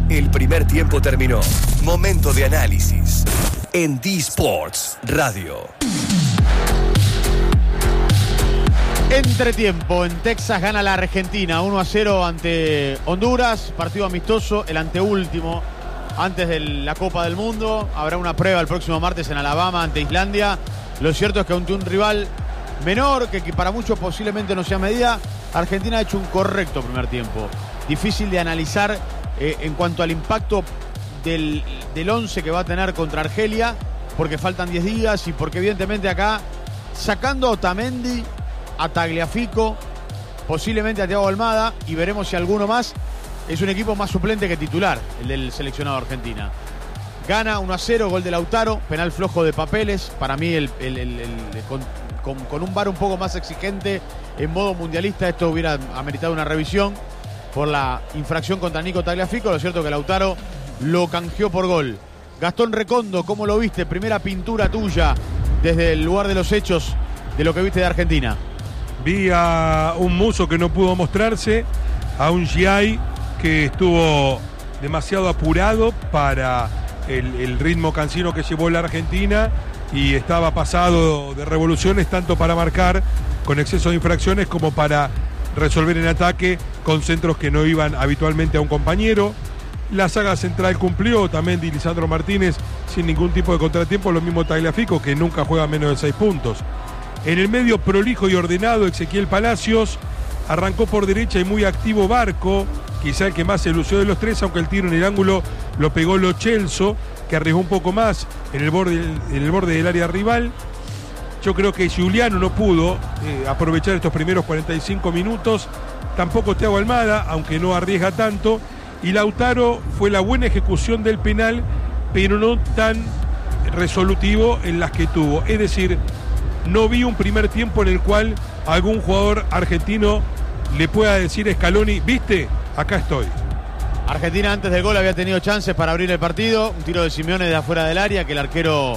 El primer tiempo terminó. Momento de análisis en D-Sports Radio. Entretiempo, en Texas gana la Argentina 1-0 ante Honduras, partido amistoso, el anteúltimo antes de la Copa del Mundo. Habrá una prueba el próximo martes en Alabama ante Islandia. Lo cierto es que ante un rival menor, que para muchos posiblemente no sea medida, Argentina ha hecho un correcto primer tiempo. Difícil de analizar en cuanto al impacto del 11 que va a tener contra Argelia, porque faltan 10 días y porque evidentemente acá, sacando a Otamendi, a Tagliafico, posiblemente a Thiago Almada, y veremos si alguno más, es un equipo más suplente que titular, el del seleccionado de Argentina. Gana 1-0, gol de Lautaro, penal flojo de Papeles, para mí con un VAR un poco más exigente en modo mundialista, esto hubiera ameritado una revisión por la infracción contra Nico Tagliafico. Lo cierto es que Lautaro lo canjeó por gol. Gastón Recondo, ¿cómo lo viste? Primera pintura tuya desde el lugar de los hechos de lo que viste de Argentina. Vi a un Musso que no pudo mostrarse, a un Giai que estuvo demasiado apurado para el ritmo cansino que llevó la Argentina y estaba pasado de revoluciones tanto para marcar con exceso de infracciones como para resolver en ataque con centros que no iban habitualmente a un compañero. La saga central cumplió, también de Lisandro Martínez sin ningún tipo de contratiempo, lo mismo Tagliafico, que nunca juega menos de 6 puntos. En el medio, prolijo y ordenado, Ezequiel Palacios. Arrancó por derecha y muy activo Barco, quizá el que más se lució de los tres, aunque el tiro en el ángulo lo pegó Lo Celso, que arriesgó un poco más en el borde del área rival. Yo creo que Giuliano no pudo aprovechar estos primeros 45 minutos. Tampoco Thiago Almada, aunque no arriesga tanto. Y Lautaro fue la buena ejecución del penal, pero no tan resolutivo en las que tuvo. Es decir, no vi un primer tiempo en el cual algún jugador argentino le pueda decir a Scaloni, ¿viste? Acá estoy. Argentina antes del gol había tenido chances para abrir el partido. Un tiro de Simeone de afuera del área que el arquero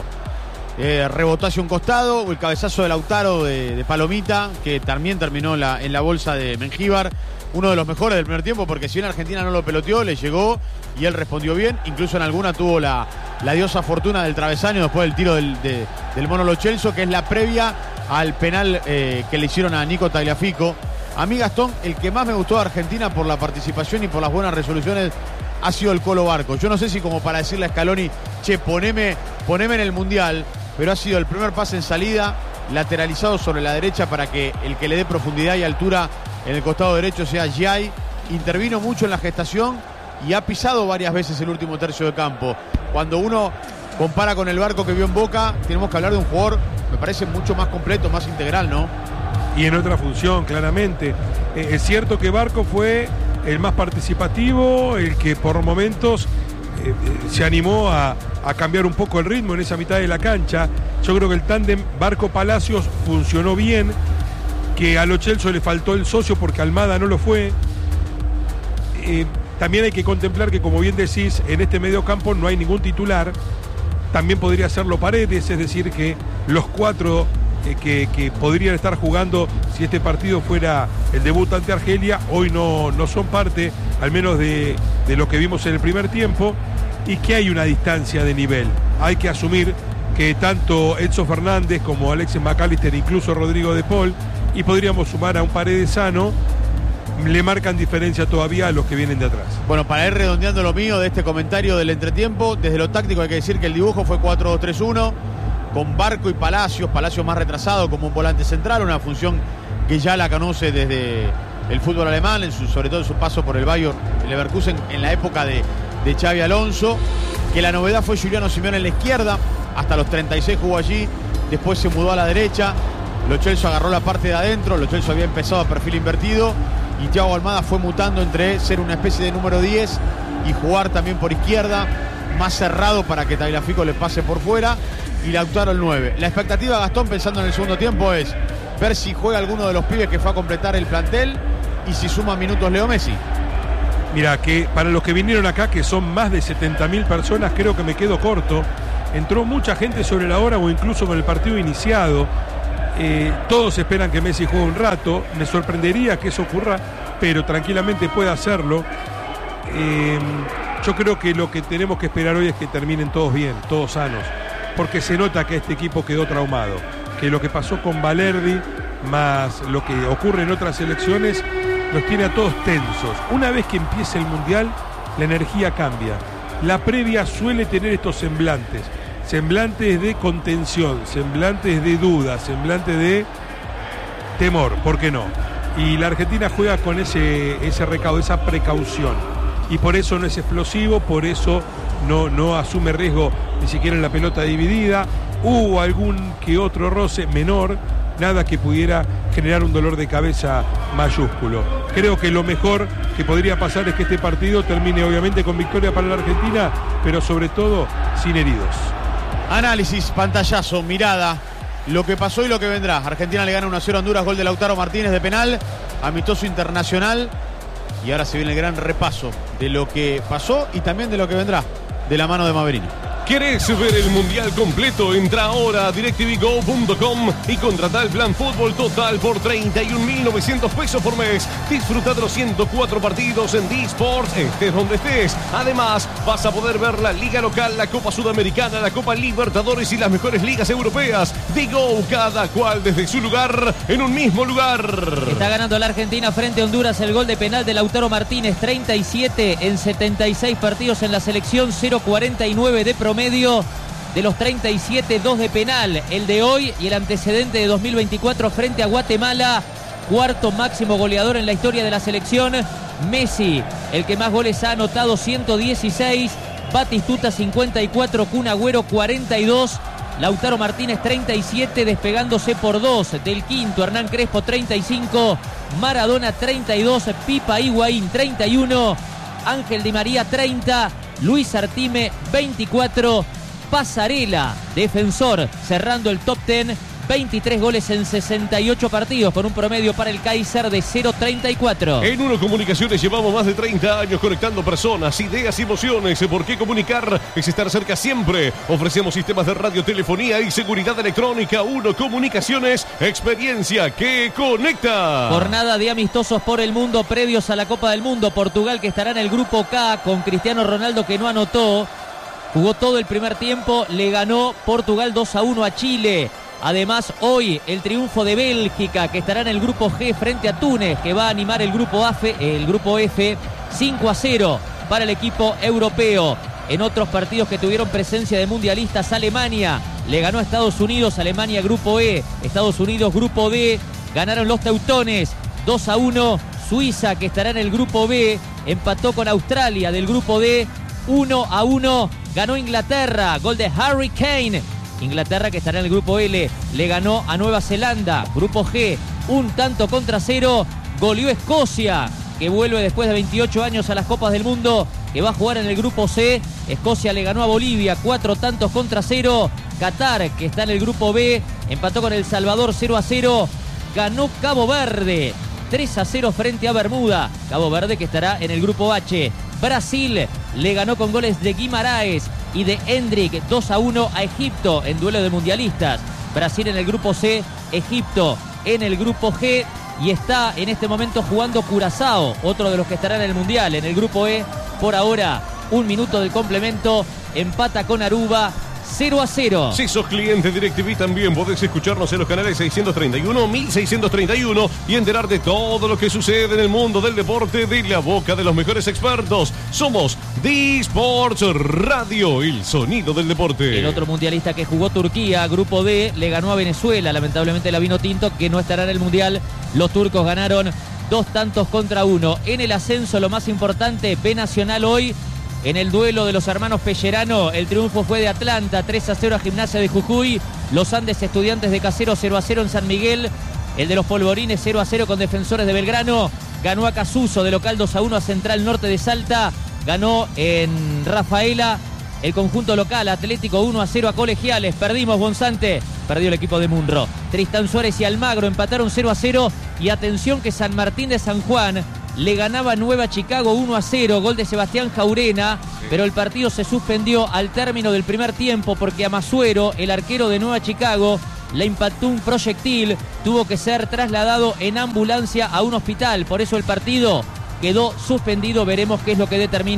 rebotó hacia un costado. El cabezazo de Lautaro de Palomita, que también terminó en la bolsa de Mengíbar. Uno de los mejores del primer tiempo, porque si bien Argentina no lo peloteó, le llegó y él respondió bien. Incluso en alguna tuvo la diosa fortuna del travesaño después del tiro del Mono Lo Celso, que es la previa al penal que le hicieron a Nico Tagliafico. A mí, Gastón, el que más me gustó de Argentina por la participación y por las buenas resoluciones ha sido el Colo Barco. Yo no sé si como para decirle a Scaloni, che, poneme en el Mundial, pero ha sido el primer pase en salida, lateralizado sobre la derecha para que el que le dé profundidad y altura en el costado derecho sea Giai. Intervino mucho en la gestación y ha pisado varias veces el último tercio de campo. Cuando uno compara con el Barco que vio en Boca, tenemos que hablar de un jugador, me parece, mucho más completo, más integral, ¿no? Y en otra función, claramente. Es cierto que Barco fue el más participativo, el que por momentos se animó a cambiar un poco el ritmo en esa mitad de la cancha. Yo creo que el tándem Barco-Palacios funcionó bien, que a Lo Celso le faltó el socio porque Almada no lo fue. También hay que contemplar que, como bien decís, en este mediocampo no hay ningún titular. También podría serlo Paredes, es decir, que los 4 que podrían estar jugando si este partido fuera el debut ante Argelia, hoy no son parte, al menos de lo que vimos en el primer tiempo, y que hay una distancia de nivel. Hay que asumir que tanto Enzo Fernández como Alexis McAllister, incluso Rodrigo de Paul, y podríamos sumar a un Paredes sano, le marcan diferencia todavía a los que vienen de atrás. Bueno, para ir redondeando lo mío de este comentario del entretiempo, desde lo táctico hay que decir que el dibujo fue 4-2-3-1, con Barco y Palacios más retrasado como un volante central, una función que ya la conoce desde el fútbol alemán, sobre todo en su paso por el Bayer Leverkusen en la época de Xabi Alonso, que la novedad fue Giuliano Simeone en la izquierda, hasta los 36 jugó allí, después se mudó a la derecha, Lo Celso agarró la parte de adentro, Lo Celso había empezado a perfil invertido, y Thiago Almada fue mutando entre ser una especie de número 10 y jugar también por izquierda, más cerrado para que Tagliafico le pase por fuera, y Lautaro el 9. La expectativa, Gastón, pensando en el segundo tiempo, es ver si juega alguno de los pibes que fue a completar el plantel y si suma minutos Leo Messi. Mira, que para los que vinieron acá, que son más de 70.000 personas, creo que me quedo corto. Entró mucha gente sobre la hora o incluso con el partido iniciado. Todos esperan que Messi juegue un rato. Me sorprendería que eso ocurra, pero tranquilamente puede hacerlo. Yo creo que lo que tenemos que esperar hoy es que terminen todos bien, todos sanos, porque se nota que este equipo quedó traumado, que lo que pasó con Valerdi, más lo que ocurre en otras selecciones, los tiene a todos tensos. Una vez que empiece el Mundial, la energía cambia. La previa suele tener estos semblantes de contención, semblantes de duda, semblantes de temor, ¿por qué no? Y la Argentina juega con ese recaudo, esa precaución. Y por eso no es explosivo, por eso no asume riesgo ni siquiera en la pelota dividida. Hubo algún que otro roce menor, nada que pudiera generar un dolor de cabeza mayúsculo. Creo que lo mejor que podría pasar es que este partido termine obviamente con victoria para la Argentina, pero sobre todo sin heridos. Análisis, pantallazo, mirada, lo que pasó y lo que vendrá. Argentina le gana 1-0 a Honduras, gol de Lautaro Martínez de penal, amistoso internacional. Y ahora se viene el gran repaso de lo que pasó y también de lo que vendrá de la mano de Maverini. ¿Querés ver el Mundial completo? Entra ahora a DirecTVGo.com y contrata el plan Fútbol Total por 31.900 pesos por mes. Disfruta de los 104 partidos en D-Sports, estés donde estés. Además, vas a poder ver la Liga Local, la Copa Sudamericana, la Copa Libertadores y las mejores ligas europeas. Digo, cada cual desde su lugar, en un mismo lugar. Está ganando la Argentina frente a Honduras. El gol de penal de Lautaro Martínez, 37 en 76 partidos en la selección, 0.49 de promedio. De los 37, 2 de penal. El de hoy y el antecedente de 2024 frente a Guatemala. Cuarto máximo goleador en la historia de la selección. Messi, el que más goles ha anotado, 116. Batistuta, 54. Kun Agüero, 42. Lautaro Martínez, 37, despegándose por 2 del quinto. Hernán Crespo, 35. Maradona, 32. Pipa Higuaín, 31. Ángel Di María, 30. Luis Artime, 24. Pasarela, defensor, cerrando el top 10. 23 goles en 68 partidos, con un promedio para el Kaiser de 0.34. En Uno Comunicaciones llevamos más de 30 años conectando personas, ideas y emociones. ¿Por qué comunicar? Es estar cerca siempre. Ofrecemos sistemas de radiotelefonía y seguridad electrónica. Uno Comunicaciones, experiencia que conecta. Jornada de amistosos por el mundo previos a la Copa del Mundo. Portugal, que estará en el grupo K con Cristiano Ronaldo, que no anotó. Jugó todo el primer tiempo, le ganó Portugal 2-1 a Chile. Además, hoy el triunfo de Bélgica, que estará en el grupo G frente a Túnez, que va a animar el grupo F, 5-0 para el equipo europeo. En otros partidos que tuvieron presencia de mundialistas, Alemania le ganó a Estados Unidos, Alemania grupo E, Estados Unidos grupo D, ganaron los teutones 2-1. Suiza, que estará en el grupo B, empató con Australia del grupo D 1-1. Ganó Inglaterra, gol de Harry Kane. Inglaterra, que estará en el grupo L, le ganó a Nueva Zelanda. Grupo G, 1-0. Goleó Escocia, que vuelve después de 28 años a las Copas del Mundo, que va a jugar en el grupo C. Escocia le ganó a Bolivia 4-0. Qatar, que está en el grupo B, empató con El Salvador 0-0. Ganó Cabo Verde 3-0 frente a Bermuda. Cabo Verde, que estará en el grupo H. Brasil le ganó con goles de Guimaraes y de Hendrick 2-1 a Egipto en duelo de mundialistas. Brasil en el grupo C, Egipto en el grupo G, y está en este momento jugando Curazao, otro de los que estarán en el mundial. En el grupo E, por ahora, 1 minuto del complemento, empata con Aruba 0-0. Si sos cliente DirecTV, también podés escucharnos en los canales 631, 1631 y enterar de todo lo que sucede en el mundo del deporte de la boca de los mejores expertos. Somos D-Sports Radio, el sonido del deporte. El otro mundialista que jugó Turquía, grupo D, le ganó a Venezuela. Lamentablemente la vino tinto, que no estará en el mundial. Los turcos ganaron 2-1. En el ascenso, lo más importante, B Nacional hoy. En el duelo de los hermanos Pellerano, el triunfo fue de Atlanta, 3-0 a Gimnasia de Jujuy. Los Andes Estudiantes de Casero, 0-0 en San Miguel. El de los Polvorines, 0-0 con Defensores de Belgrano. Ganó a Casuso de local 2-1 a Central Norte de Salta. Ganó en Rafaela el conjunto local, Atlético 1-0 a Colegiales. Perdimos, Bonzante. Perdió el equipo de Munro. Tristán Suárez y Almagro empataron 0-0. Y atención que San Martín de San Juan le ganaba Nueva Chicago 1-0, gol de Sebastián Jaurena, pero el partido se suspendió al término del primer tiempo porque a Masuero, el arquero de Nueva Chicago, le impactó un proyectil, tuvo que ser trasladado en ambulancia a un hospital, por eso el partido quedó suspendido. Veremos qué es lo que determina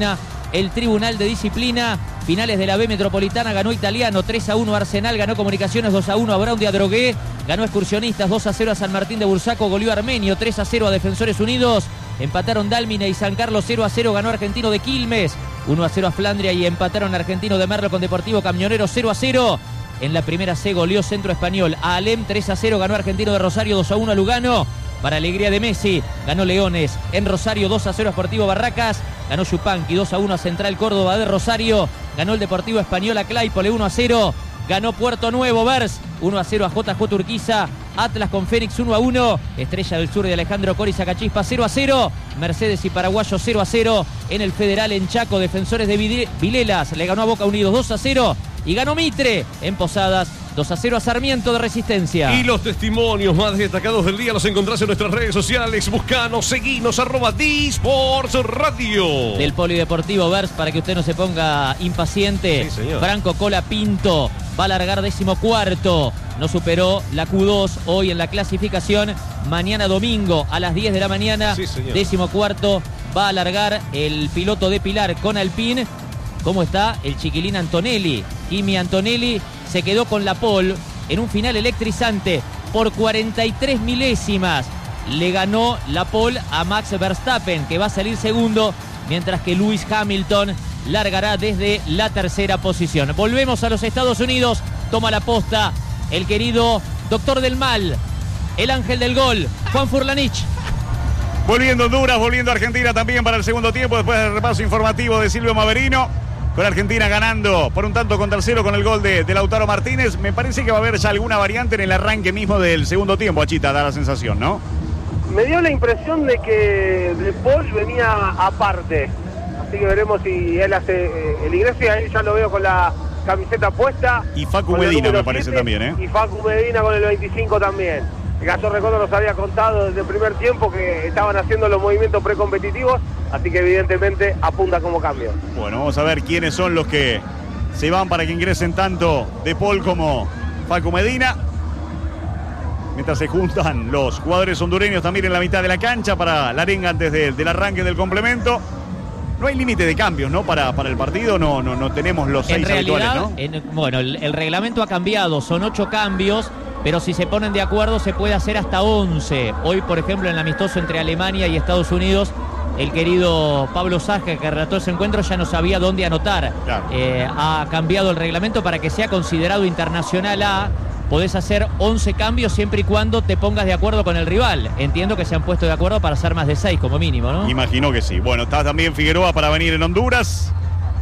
el Tribunal de Disciplina. Finales de la B Metropolitana, ganó Italiano 3-1 Arsenal, ganó Comunicaciones 2-1 a Brown de Adrogué, ganó Excursionistas 2-0 a San Martín de Bursaco, goleó Armenio 3-0 a Defensores Unidos, empataron Dálmine y San Carlos 0-0, ganó Argentino de Quilmes, 1-0 a Flandria y empataron Argentino de Merlo con Deportivo Camionero 0-0. En la primera C goleó Centro Español a Alem 3-0, ganó Argentino de Rosario 2-1 a Lugano. Para alegría de Messi, ganó Leones en Rosario 2-0 a Sportivo Barracas, ganó Yupanqui 2-1 a Central Córdoba de Rosario, ganó el Deportivo Español a Claypole 1-0, ganó Puerto Nuevo Vers 1-0 a JJ Urquiza, Atlas con Fénix 1-1, Estrella del Sur de Alejandro Cori Sacachispa 0-0, Mercedes y Paraguayo 0-0, en el Federal en Chaco, Defensores de Vilelas le ganó a Boca Unidos 2-0 y ganó Mitre en Posadas 2-0 a Sarmiento de Resistencia. Y los testimonios más destacados del día los encontrás en nuestras redes sociales. Buscanos, seguinos, @Disports Radio. Del Polideportivo Vers, para que usted no se ponga impaciente. Sí, señor. Franco Cola Pinto va a largar 14º. No superó la Q2 hoy en la clasificación. Mañana domingo a las 10 de la mañana. Sí, señor. 14º va a largar el piloto de Pilar con Alpine. ¿Cómo está el chiquilín Antonelli? Kimi Antonelli se quedó con la pole en un final electrizante por 43 milésimas. Le ganó la pole a Max Verstappen, que va a salir segundo, mientras que Lewis Hamilton largará desde la tercera posición. Volvemos a los Estados Unidos. Toma la posta el querido doctor del mal, el ángel del gol, Juan Furlanich. Volviendo a Honduras, volviendo a Argentina también para el segundo tiempo, después del repaso informativo de Silvio Maverino. Con Argentina ganando por un tanto contra 0 con el gol de Lautaro Martínez. Me parece que va a haber ya alguna variante en el arranque mismo del segundo tiempo, Achita, da la sensación, ¿no? Me dio la impresión de que De Paul venía aparte. Así que veremos si él hace el ingreso, y ahí ya lo veo con la camiseta puesta. Y Facu con el Medina número me parece 7, también, ¿eh? Y Facu Medina con el 25 también. El Gastón Recondo nos había contado desde el primer tiempo que estaban haciendo los movimientos precompetitivos, así que evidentemente apunta como cambio. Bueno, vamos a ver quiénes son los que se van para que ingresen tanto De Paul como Facu Medina. Mientras se juntan los jugadores hondureños también en la mitad de la cancha para la arenga antes del arranque del complemento. No hay límite de cambios, ¿no? Para el partido no tenemos los 6 habituales, ¿no? Bueno, el reglamento ha cambiado, son 8 cambios, pero si se ponen de acuerdo se puede hacer hasta 11. Hoy, por ejemplo, en el amistoso entre Alemania y Estados Unidos, el querido Pablo Saja, que relató ese encuentro, ya no sabía dónde anotar. Claro. Ha cambiado el reglamento para que sea considerado internacional A. Podés hacer 11 cambios siempre y cuando te pongas de acuerdo con el rival. Entiendo que se han puesto de acuerdo para hacer más de 6 como mínimo, ¿no? Imagino que sí. Bueno, está también Figueroa para venir en Honduras.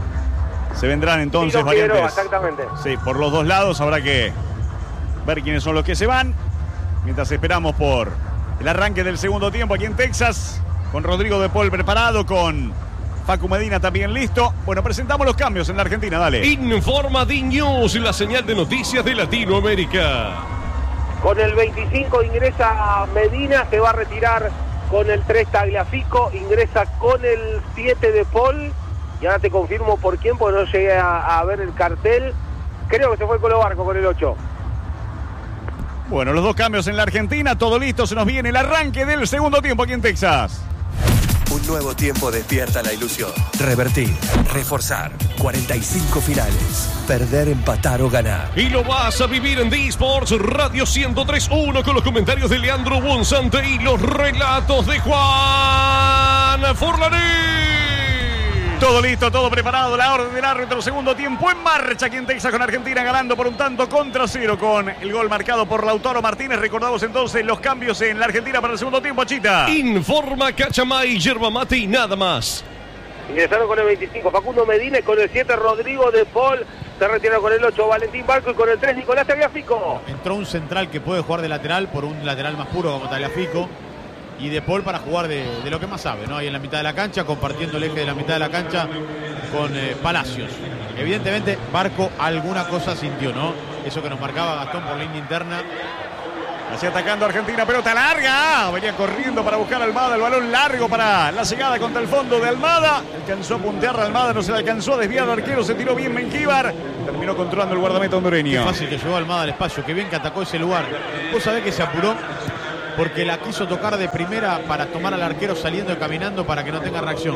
Se vendrán entonces variantes. Figueroa, exactamente. Sí, por los dos lados habrá que ver quiénes son los que se van. Mientras esperamos por el arranque del segundo tiempo aquí en Texas, con Rodrigo De Paul preparado, con Facu Medina también listo. Bueno, presentamos los cambios en la Argentina, dale. Informa D-News, la señal de noticias de Latinoamérica. Con el 25 ingresa Medina, se va a retirar con el 3 Tagliafico, ingresa con el 7 De Paul, y ahora te confirmo por quién, porque no llegué a ver el cartel. Creo que se fue Colo Barco con el 8. Bueno, los dos cambios en la Argentina, todo listo, se nos viene el arranque del segundo tiempo aquí en Texas. Un nuevo tiempo despierta la ilusión. Revertir, reforzar. 45 finales. Perder, empatar o ganar. Y lo vas a vivir en D-Sports Radio 103.1 con los comentarios de Leandro Bonsante y los relatos de Juan Furlaní. Todo listo, todo preparado, la orden del árbitro, segundo tiempo en marcha aquí en Texas, con Argentina ganando por un tanto contra 0 con el gol marcado por Lautaro Martínez. Recordamos entonces los cambios en la Argentina para el segundo tiempo, Chita. Informa Cachamay, yerba mate y nada más. Ingresaron con el 25 Facundo Medina, y con el 7 Rodrigo De Paul. Se retiraron con el 8 Valentín Barco, y con el 3 Nicolás Tagliafico. Entró un central que puede jugar de lateral por un lateral más puro como Tagliafico, y De Paul para jugar de lo que más sabe, ¿no? Ahí en la mitad de la cancha, compartiendo el eje de la mitad de la cancha con Palacios. Evidentemente Barco alguna cosa sintió, ¿no? Eso que nos marcaba Gastón por línea interna. Así atacando Argentina, pelota larga. Venía corriendo para buscar a Almada, el balón largo para la llegada contra el fondo de Almada. Alcanzó a puntear a Almada, no se le alcanzó a desviar al arquero, se tiró bien Menquíbar. Terminó controlando el guardameta hondureño. Qué fácil que llegó Almada al espacio, qué bien que atacó ese lugar. Vos sabés que se apuró porque la quiso tocar de primera para tomar al arquero saliendo y caminando para que no tenga reacción.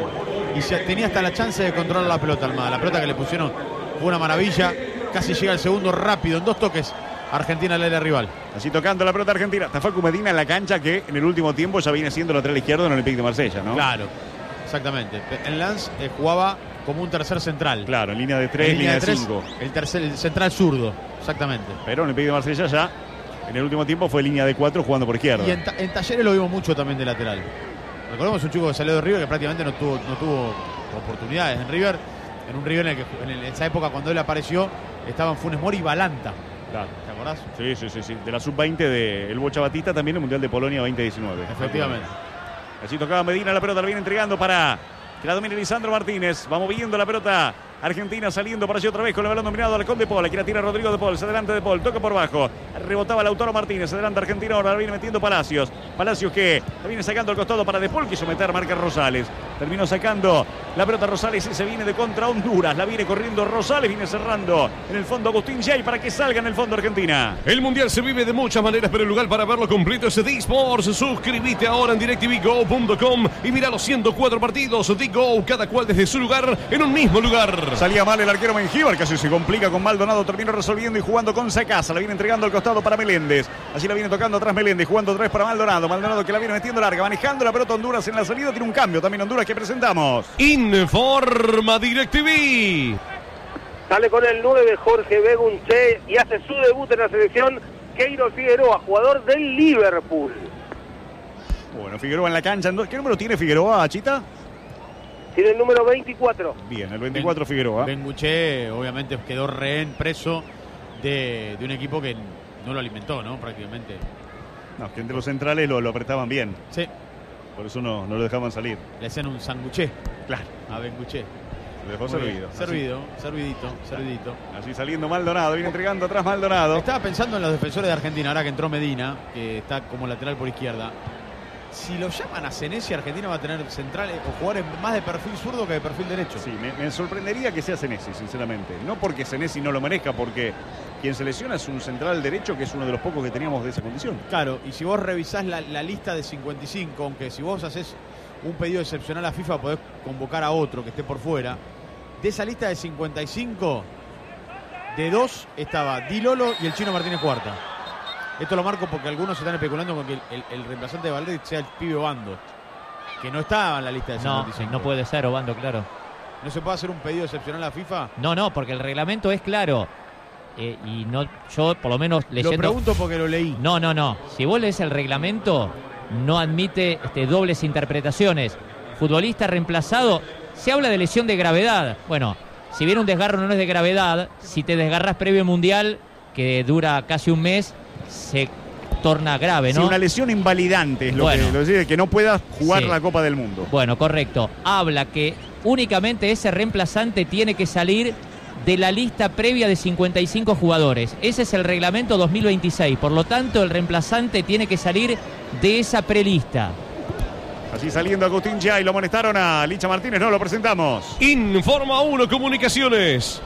y tenía hasta la chance de controlar la pelota Almada. La pelota que le pusieron fue una maravilla. Casi llega el segundo rápido, en 2 toques. Argentina al área rival. Así tocando la pelota argentina. Está Facu Medina en la cancha, que en el último tiempo ya viene siendo lateral izquierdo en el Olympique de Marsella, ¿no? Claro, exactamente. En Lens jugaba como un tercer central. Claro, en línea de 3, línea de 5. El central zurdo, exactamente. Pero en el Olympique de Marsella ya en el último tiempo fue línea de 4 jugando por izquierda. Y en Talleres lo vimos mucho también de lateral. Recordemos un chico que salió de River que prácticamente no tuvo oportunidades en River. En un River en esa época cuando él apareció estaban Funes Mori y Balanta. Claro. ¿Te acordás? Sí. De la sub-20 del Bocha Batista, también el Mundial de Polonia 2019. Efectivamente. Así tocaba Medina, la pelota la viene entregando para que la domine Lisandro Martínez. Va moviendo la pelota Argentina, saliendo para allí otra vez con el balón dominado al De Paul. Aquí la tira Rodrigo De Paul, se adelanta De Paul, toca por bajo. Rebotaba Lautaro Martínez, se adelanta Argentina, ahora la viene metiendo Palacios. Palacios que la viene sacando al costado para De Paul, quiso meter marca Rosales. Terminó sacando la pelota Rosales y se viene de contra Honduras. La viene corriendo Rosales, viene cerrando en el fondo Agustín Jay para que salga en el fondo Argentina. El Mundial se vive de muchas maneras, pero el lugar para verlo completo es D-Sports. Suscríbete ahora en DirecTVGo.com y mira los 104 partidos de Go, cada cual desde su lugar, en un mismo lugar. Salía mal el arquero Mengíbar, casi se complica con Maldonado, terminó resolviendo y jugando con Sacasa. La viene entregando al costado para Meléndez. Allí la viene tocando atrás Meléndez, jugando otra vez para Maldonado. Maldonado que la viene metiendo larga, manejando la pelota Honduras en la salida. Tiene un cambio también Honduras que presentamos. Informa DirecTV. Sale con el 9 Jorge Begunche y hace su debut en la selección Keylor Figueroa, jugador del Liverpool. Bueno, Figueroa en la cancha. ¿Qué número tiene Figueroa, Chita? Tiene el número 24. Bien, el 24 Figueroa. Benguché obviamente quedó rehén, preso de un equipo que no lo alimentó, ¿no? Prácticamente. No, que entre los centrales lo apretaban bien. Sí. Por eso no lo dejaban salir. Le hacían un sanguché. Claro. A Benguché. Lo dejó servido. Servidito. Así saliendo Maldonado, viene entregando atrás Maldonado. Estaba pensando en los defensores de Argentina, ahora que entró Medina, que está como lateral por izquierda. Si lo llaman a Senesi, Argentina va a tener centrales o jugadores más de perfil zurdo que de perfil derecho. Sí, me sorprendería que sea Senesi, sinceramente. No porque Senesi no lo merezca, porque quien se lesiona es un central derecho que es uno de los pocos que teníamos de esa condición. Claro, y si vos revisás la lista de 55, aunque si vos haces un pedido excepcional a FIFA podés convocar a otro que esté por fuera. De esa lista de 55, de 2 estaba Di Lolo y el Chino Martínez Cuarta. Esto lo marco porque algunos se están especulando con que el reemplazante de Valdés sea el pibe Obando, que no estaba en la lista de 55. No puede ser Obando, claro. ¿No se puede hacer un pedido excepcional a FIFA? No, porque el reglamento es claro. Y no, yo por lo menos leyendo... Lo pregunto porque lo leí. No. Si vos lees el reglamento, no admite dobles interpretaciones. Futbolista reemplazado, se habla de lesión de gravedad. Bueno, si bien un desgarro no es de gravedad, si te desgarras previo mundial, que dura casi un mes, se torna grave, ¿no? Sí, una lesión invalidante es lo que no puedas jugar la Copa del Mundo. Bueno, correcto. Habla que únicamente ese reemplazante tiene que salir de la lista previa de 55 jugadores. Ese es el reglamento 2026. Por lo tanto, el reemplazante tiene que salir de esa prelista. Así saliendo Agustín Jay, lo amonestaron a Licha Martínez, no lo presentamos. Informa 1 Comunicaciones.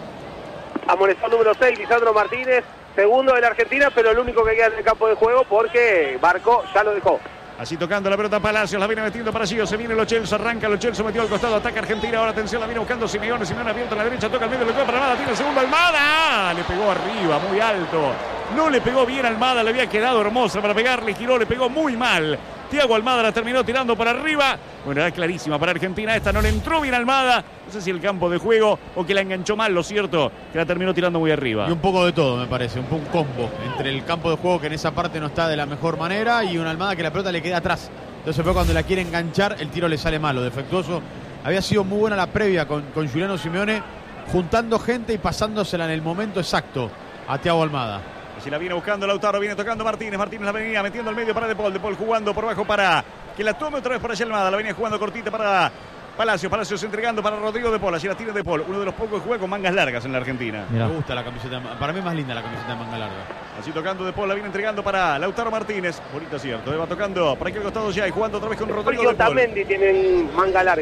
Amonestó número 6 Lisandro Martínez, segundo de la Argentina, pero el único que queda en el campo de juego porque Barco ya lo dejó. Así tocando la pelota Palacios, la viene metiendo para Gio, se viene Lo Celso, arranca Lo Celso, metió al costado, ataca Argentina, ahora atención, la viene buscando Simeone abierto a la derecha, toca el medio, le queda para Almada, tiene el segundo Almada, le pegó arriba, muy alto, no le pegó bien Almada, le había quedado hermosa para pegarle, giró, le pegó muy mal. Thiago Almada la terminó tirando para arriba. Bueno, era clarísima para Argentina. Esta no le entró bien Almada. No sé si el campo de juego o que la enganchó mal, lo cierto, que la terminó tirando muy arriba. Y un poco de todo, me parece. Un combo entre el campo de juego que en esa parte no está de la mejor manera y una Almada que la pelota le queda atrás. Entonces fue cuando la quiere enganchar, el tiro le sale malo, defectuoso. Había sido muy buena la previa con Juliano Simeone, juntando gente y pasándosela en el momento exacto a Thiago Almada. Si la viene buscando Lautaro, viene tocando Martínez la venía metiendo al medio para De Paul jugando por abajo para que la tome otra vez por allá Almada, la venía jugando cortita para Palacios entregando para Rodrigo De Paul, allí la tira De Paul, uno de los pocos que juega con mangas largas en la Argentina. Mirá. Me gusta la camiseta, para mí es más linda la camiseta de manga larga. Así tocando De Paul, la viene entregando para Lautaro Martínez, bonito cierto, va tocando para aquel costado ya y jugando otra vez con Rodrigo De Paul. Otamendi tienen manga larga.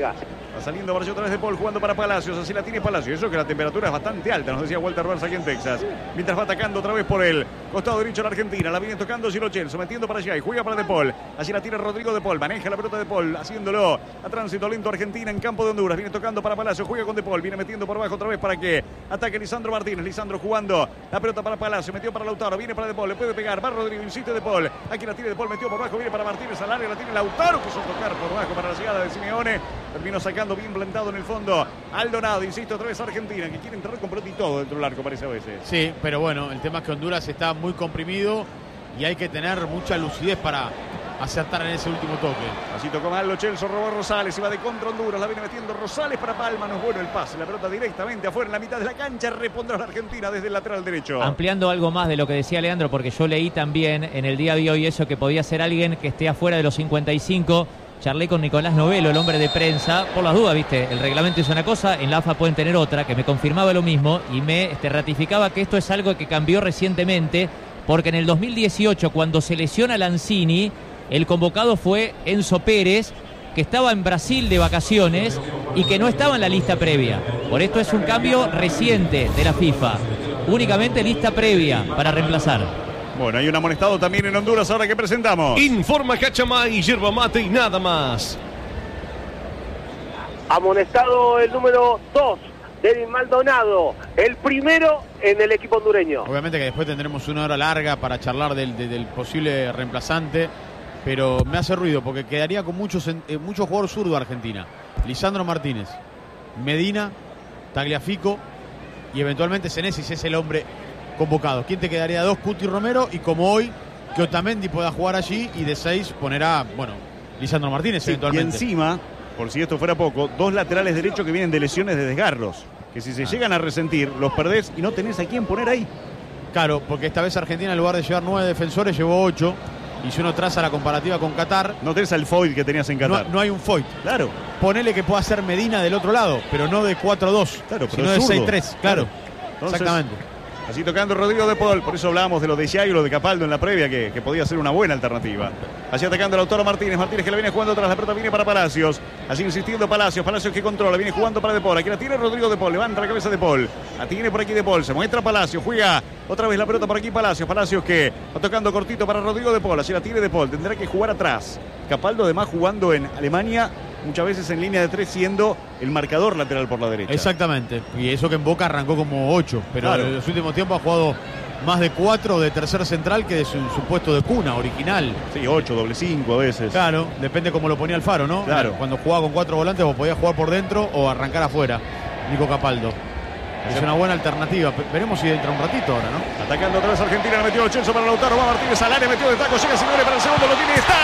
Va saliendo Barrio otra vez de Paul, jugando para Palacios. Así la tiene Palacios. Eso que la temperatura es bastante alta, nos decía Walter Barça aquí en Texas. Mientras va atacando otra vez por el costado derecho la Argentina. La viene tocando Giro Chel, sometiendo para allá y juega para De Paul. Así la tiene Rodrigo De Paul. Maneja la pelota De Paul, haciéndolo a tránsito lento Argentina en campo de Honduras. Viene tocando para Palacios, juega con De Paul. Viene metiendo por abajo otra vez para que ataque Lisandro Martínez. Lisandro jugando la pelota para Palacios. Metió para Lautaro. Viene para De Paul. Le puede pegar. Va Rodrigo. Insiste De Paul. Aquí la tiene De Paul. Metió por abajo. Viene para Martínez al área. La tiene Lautaro. Quiso tocar por abajo para la llegada de Simeone. Terminó sacando bien plantado en el fondo. Aldonado. Insisto otra vez Argentina, que quiere entrar con pelota y todo dentro del arco, parece a veces. Sí, pero bueno, el tema es que Honduras está muy comprimido y hay que tener mucha lucidez para acertar en ese último toque. Así tocó mal Lo Celso, robó Rosales, y va de contra Honduras, la viene metiendo Rosales para Palma, no es bueno el pase, la pelota directamente afuera en la mitad de la cancha, repondrá la Argentina desde el lateral derecho. Ampliando algo más de lo que decía Leandro, porque yo leí también en el día de hoy eso, que podía ser alguien que esté afuera de los 55. Charlé con Nicolás Novelo, el hombre de prensa, por las dudas, viste, el reglamento es una cosa, en la AFA pueden tener otra, que me confirmaba lo mismo y me ratificaba que esto es algo que cambió recientemente, porque en el 2018, cuando se lesiona Lanzini, el convocado fue Enzo Pérez, que estaba en Brasil de vacaciones y que no estaba en la lista previa. Por esto es un cambio reciente de la FIFA, únicamente lista previa para reemplazar. Bueno, hay un amonestado también en Honduras ahora que presentamos. Informa Cachamay, yerba mate y nada más. Amonestado el número 2, Denis Maldonado, el primero en el equipo hondureño. Obviamente que después tendremos una hora larga para charlar del posible reemplazante, pero me hace ruido porque quedaría con muchos jugadores zurdos de Argentina. Lisandro Martínez, Medina, Tagliafico y eventualmente Senesi, si es el hombre convocado. ¿Quién te quedaría? 2, Cuti Romero, y como hoy, que Otamendi pueda jugar allí, y de 6 ponerá, bueno, Lisandro Martínez, sí, eventualmente. Y encima, por si esto fuera poco, 2 laterales derechos que vienen de lesiones de desgarros, que si se llegan a resentir, los perdés y no tenés a quién poner ahí. Claro, porque esta vez Argentina, en lugar de llevar 9 defensores, llevó 8, y si uno traza la comparativa con Qatar, no tenés al Foyt que tenías en Qatar. No hay un Foyt. Claro. Ponele que pueda ser Medina del otro lado, pero no de 4-2, claro, sino de 6-3, claro. Entonces, exactamente. Así tocando Rodrigo De Paul, por eso hablábamos de lo de Giai y lo de Capaldo en la previa, que podía ser una buena alternativa. Así atacando Lautaro Martínez, Martínez que la viene jugando atrás, la pelota viene para Palacios. Así insistiendo Palacios que controla, viene jugando para De Paul. Aquí la tiene Rodrigo De Paul, levanta la cabeza De Paul. La tiene por aquí De Paul, se muestra Palacios, juega otra vez la pelota por aquí Palacios que va tocando cortito para Rodrigo De Paul. Así la tiene De Paul, tendrá que jugar atrás. Capaldo además jugando en Alemania, muchas veces en línea de 3, siendo el marcador lateral por la derecha. Exactamente, y eso que en Boca arrancó como 8, pero claro, en los últimos tiempos ha jugado más de 4 de tercer central que de su puesto de cuna original. Sí, 8, doble 5 a veces. Claro, depende cómo lo ponía Alfaro, ¿no? Claro. Cuando jugaba con 4 volantes vos podías jugar por dentro o arrancar afuera, Nico Capaldo. Es una buena alternativa. Veremos si entra un ratito ahora, ¿no? Atacando otra vez Argentina, le metió Lo Celso para Lautaro, va Martínez al área, metió de taco, llega Simeone para el segundo, lo tiene, está.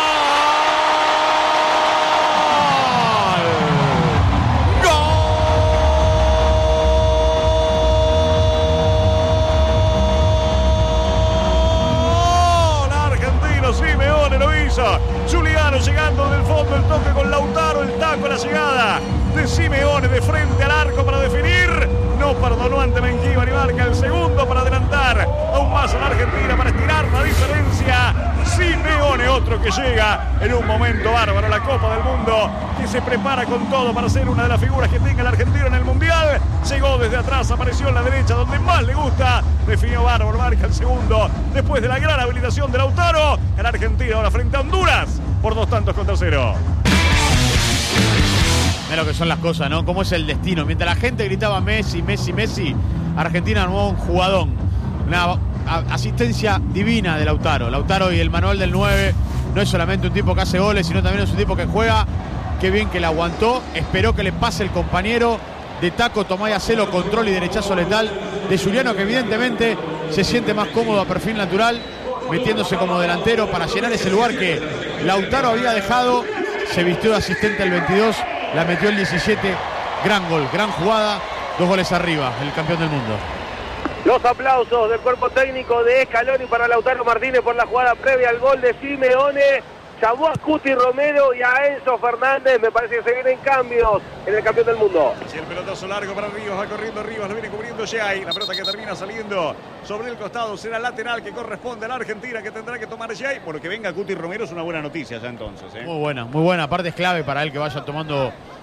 Simeone lo hizo. Giuliano llegando del fondo, el toque con Lautaro, el taco, la llegada de Simeone de frente al arco para definir. No perdonó ante Mengíbar y marca el segundo para adelantar aún más a la Argentina, para estirar la diferencia. Simeone, otro que llega en un momento bárbaro a la Copa del Mundo, que se prepara con todo para ser una de las figuras que tenga la Argentina en el Mundial. Llegó desde atrás, apareció en la derecha donde más le gusta, definió bárbaro, marca el segundo después de la gran habilitación de Lautaro. En Argentina ahora frente a Honduras por 2-0. Mira lo que son las cosas, ¿no? Cómo es el destino. Mientras la gente gritaba Messi, Messi, Messi, Argentina armó un jugadón. Una asistencia divina de Lautaro. Lautaro y el manual del 9 no es solamente un tipo que hace goles, sino también es un tipo que juega. Qué bien que la aguantó. Esperó que le pase el compañero. De taco, tomá y hacelo, control y derechazo letal de Giuliano, que evidentemente se siente más cómodo a perfil natural, metiéndose como delantero para llenar ese lugar que Lautaro había dejado. Se vistió de asistente el 22, la metió el 17. Gran gol, gran jugada, 2 goles arriba, el campeón del mundo. Los aplausos del cuerpo técnico de Scaloni para Lautaro Martínez por la jugada previa al gol de Simeone. Llamó a Cuti Romero y a Enzo Fernández. Me parece que se vienen cambios en el campeón del mundo. Así el pelotazo largo para Ríos, va corriendo Ríos, lo viene cubriendo Giai. La pelota que termina saliendo sobre el costado será lateral que corresponde a la Argentina, que tendrá que tomar Giai. Bueno, que venga Cuti Romero es una buena noticia ya entonces, ¿eh? Muy buena, muy buena. Aparte es clave para él que vaya tomando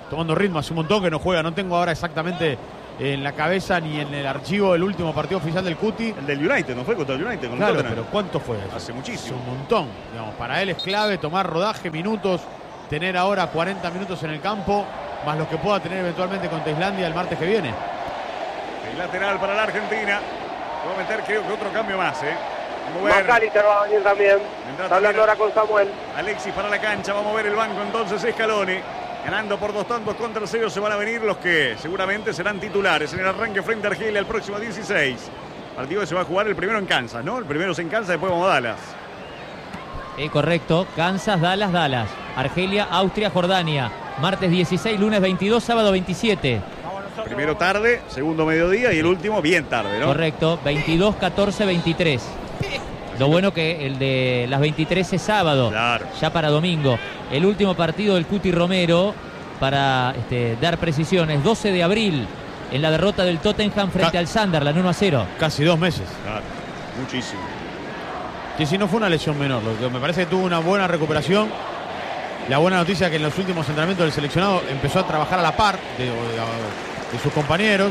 tomando ritmo, hace un montón que no juega. No tengo ahora exactamente en la cabeza ni en el archivo el último partido oficial del Cuti. El del United, ¿no fue contra el United? Con Claro, Tottenham. pero ¿cuánto fue? Hace muchísimo. Un montón. Digamos, para él es clave tomar rodaje, minutos, tener ahora 40 minutos en el campo, más los que pueda tener eventualmente contra Islandia el martes que viene. El lateral para la Argentina. Va a meter, creo que otro cambio más, Vamos a ver. McAllister va a venir también. Vendrá Está hablando también ahora con Samuel. Alexis para la cancha. Vamos a ver el banco entonces. Scaloni. Ganando por 2 tantos contra 0 se van a venir los que seguramente serán titulares en el arranque frente a Argelia el próximo 16. Partido que se va a jugar el primero en Kansas, ¿no? El primero es en Kansas, después vamos a Dallas. Correcto. Kansas, Dallas. Argelia, Austria, Jordania. Martes 16, lunes 22, sábado 27. Primero tarde, segundo mediodía y el último bien tarde, ¿no? Correcto. 22, 14, 23. Lo bueno que el de las 23 es sábado, Claro. ya para domingo. El último partido del Cuti Romero, para dar precisiones, 12 de abril, en la derrota del Tottenham frente al Sunderland, 1-0. Casi 2 meses. Claro, muchísimo. Y si no fue una lesión menor, lo que me parece que tuvo una buena recuperación. La buena noticia es que en los últimos entrenamientos del seleccionado empezó a trabajar a la par de sus compañeros,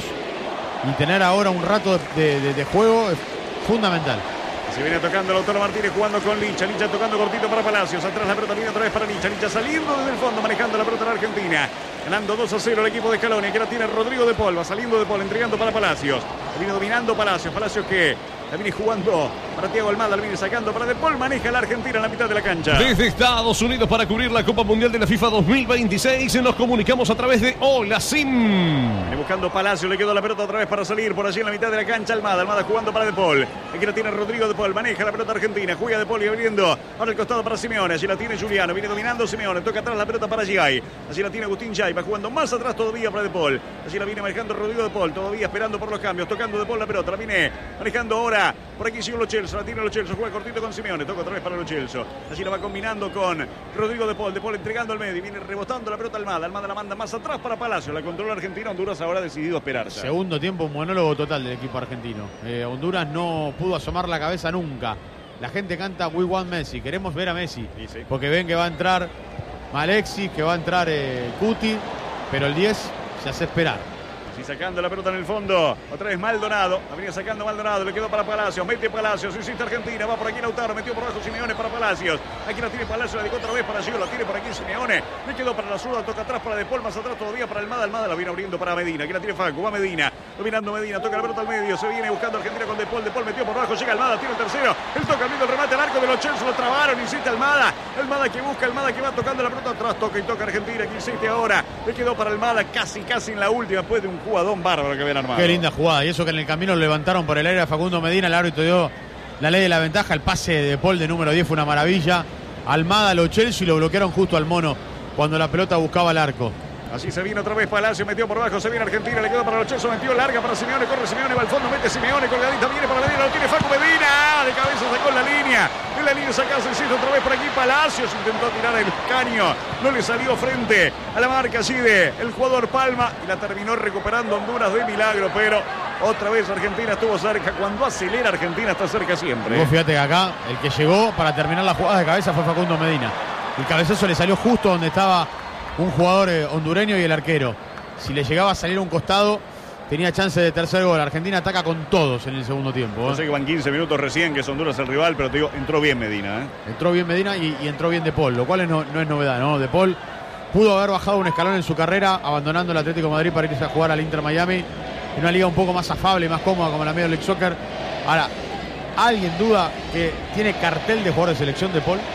y tener ahora un rato de juego es fundamental. Se viene tocando Lautaro Martínez jugando con Licha. Licha tocando cortito para Palacios. Atrás la pelota viene otra vez para Licha. Licha saliendo desde el fondo, manejando la pelota en Argentina. Ganando 2-0 el equipo de Scaloni, que la tiene Rodrigo de Paul. Va saliendo de Paul, entregando para Palacios. Viene dominando Palacios. Palacios que la viene jugando para Thiago Almada. La viene sacando para de Paul. Maneja la Argentina en la mitad de la cancha. Desde Estados Unidos para cubrir la Copa Mundial de la FIFA 2026 nos comunicamos a través de Hola Sim. Viene buscando Palacios. Le quedó la pelota otra vez para salir por allí en la mitad de la cancha. Almada. Almada jugando para de Paul. Aquí la tiene Rodrigo de Paul. Maneja la pelota argentina. Juega de Paul y abriendo ahora el costado para Simeone. Allí la tiene Juliano. Viene dominando Simeone. Toca atrás la pelota para Giai. Allí la tiene Agustín Giai. Va jugando más atrás todavía para de Paul. Allí la viene manejando Rodrigo de Paul. Todavía esperando por los cambios. Tocando de Paul la pelota. La viene manejando ahora. Por aquí sigue Lo Celso. La tiene Lo Celso. Juega cortito con Simeone. Toca otra vez para Lo Celso. Allí la va combinando con Rodrigo de Paul. De Paul entregando al medio. Viene rebotando la pelota Almada. Almada la manda más atrás para Palacio. La controla Argentina. Honduras ahora ha decidido esperar. Ya. Segundo tiempo, un monólogo total del equipo argentino. Honduras no pudo asomar la cabeza nunca. La gente canta We Want Messi, queremos ver a Messi. Sí. Porque ven que va a entrar Alexis, que va a entrar Cuti, pero el 10 se hace esperar. Y sacando la pelota en el fondo. Otra vez Maldonado. La venía sacando Maldonado. Le quedó para Palacios. Mete Palacios. Insiste Argentina. Va por aquí Lautaro. Metió por abajo Simeone para Palacios. Aquí la tiene Palacios. La dejó otra vez para Gio. La tiene por aquí Simeone. Le quedó para la zurda. Toca atrás para De Paul. Más atrás todavía para Almada. Almada la viene abriendo para Medina. Aquí la tiene Facu. Va Medina. Dominando Medina. Toca la pelota al medio. Se viene buscando Argentina con De Paul. De Paul metió por abajo. Llega Almada. Tiene el tercero. El toca abriendo el remate al arco de Lo Celso. Lo trabaron. Insiste Almada. Almada que busca. Almada que va tocando la pelota atrás. Toca y toca Argentina. Aquí insiste ahora. Le quedó para Almada. Casi en la última. Después de un jugadón bárbaro que habían armado. Qué linda jugada. Y eso que en el camino lo levantaron por el aire a Facundo Medina. El árbitro dio la ley de la ventaja. El pase de Paul de número 10 fue una maravilla. Almada, Lo Celso, y lo bloquearon justo al mono cuando la pelota buscaba el arco. Así se viene otra vez Palacio, metió por abajo, se viene Argentina, le quedó para Lo Celso, metió larga para Simeone, corre Simeone, va al fondo, mete Simeone, colgadita, viene para Medina, lo tiene Facu Medina, de cabeza sacó la línea, en la línea saca, se insiste otra vez por aquí Palacios, intentó tirar el caño, no le salió frente a la marca allí de el jugador Palma, y la terminó recuperando Honduras de milagro, pero otra vez Argentina estuvo cerca, cuando acelera Argentina está cerca siempre. Vos fíjate que acá el que llegó para terminar la jugada de cabeza fue Facundo Medina. El cabezazo le salió justo donde estaba un jugador hondureño y el arquero. Si le llegaba a salir a un costado, tenía chance de tercer gol. Argentina ataca con todos en el segundo tiempo. Yo sé que van 15 minutos recién, que es Honduras el rival, pero te digo, entró bien Medina. Entró bien Medina y entró bien De Paul, lo cual no es novedad, ¿no? De Paul pudo haber bajado un escalón en su carrera, abandonando el Atlético de Madrid para irse a jugar al Inter Miami, en una liga un poco más afable y más cómoda como la Major League Soccer. Ahora, ¿alguien duda que tiene cartel de jugador de selección De Paul?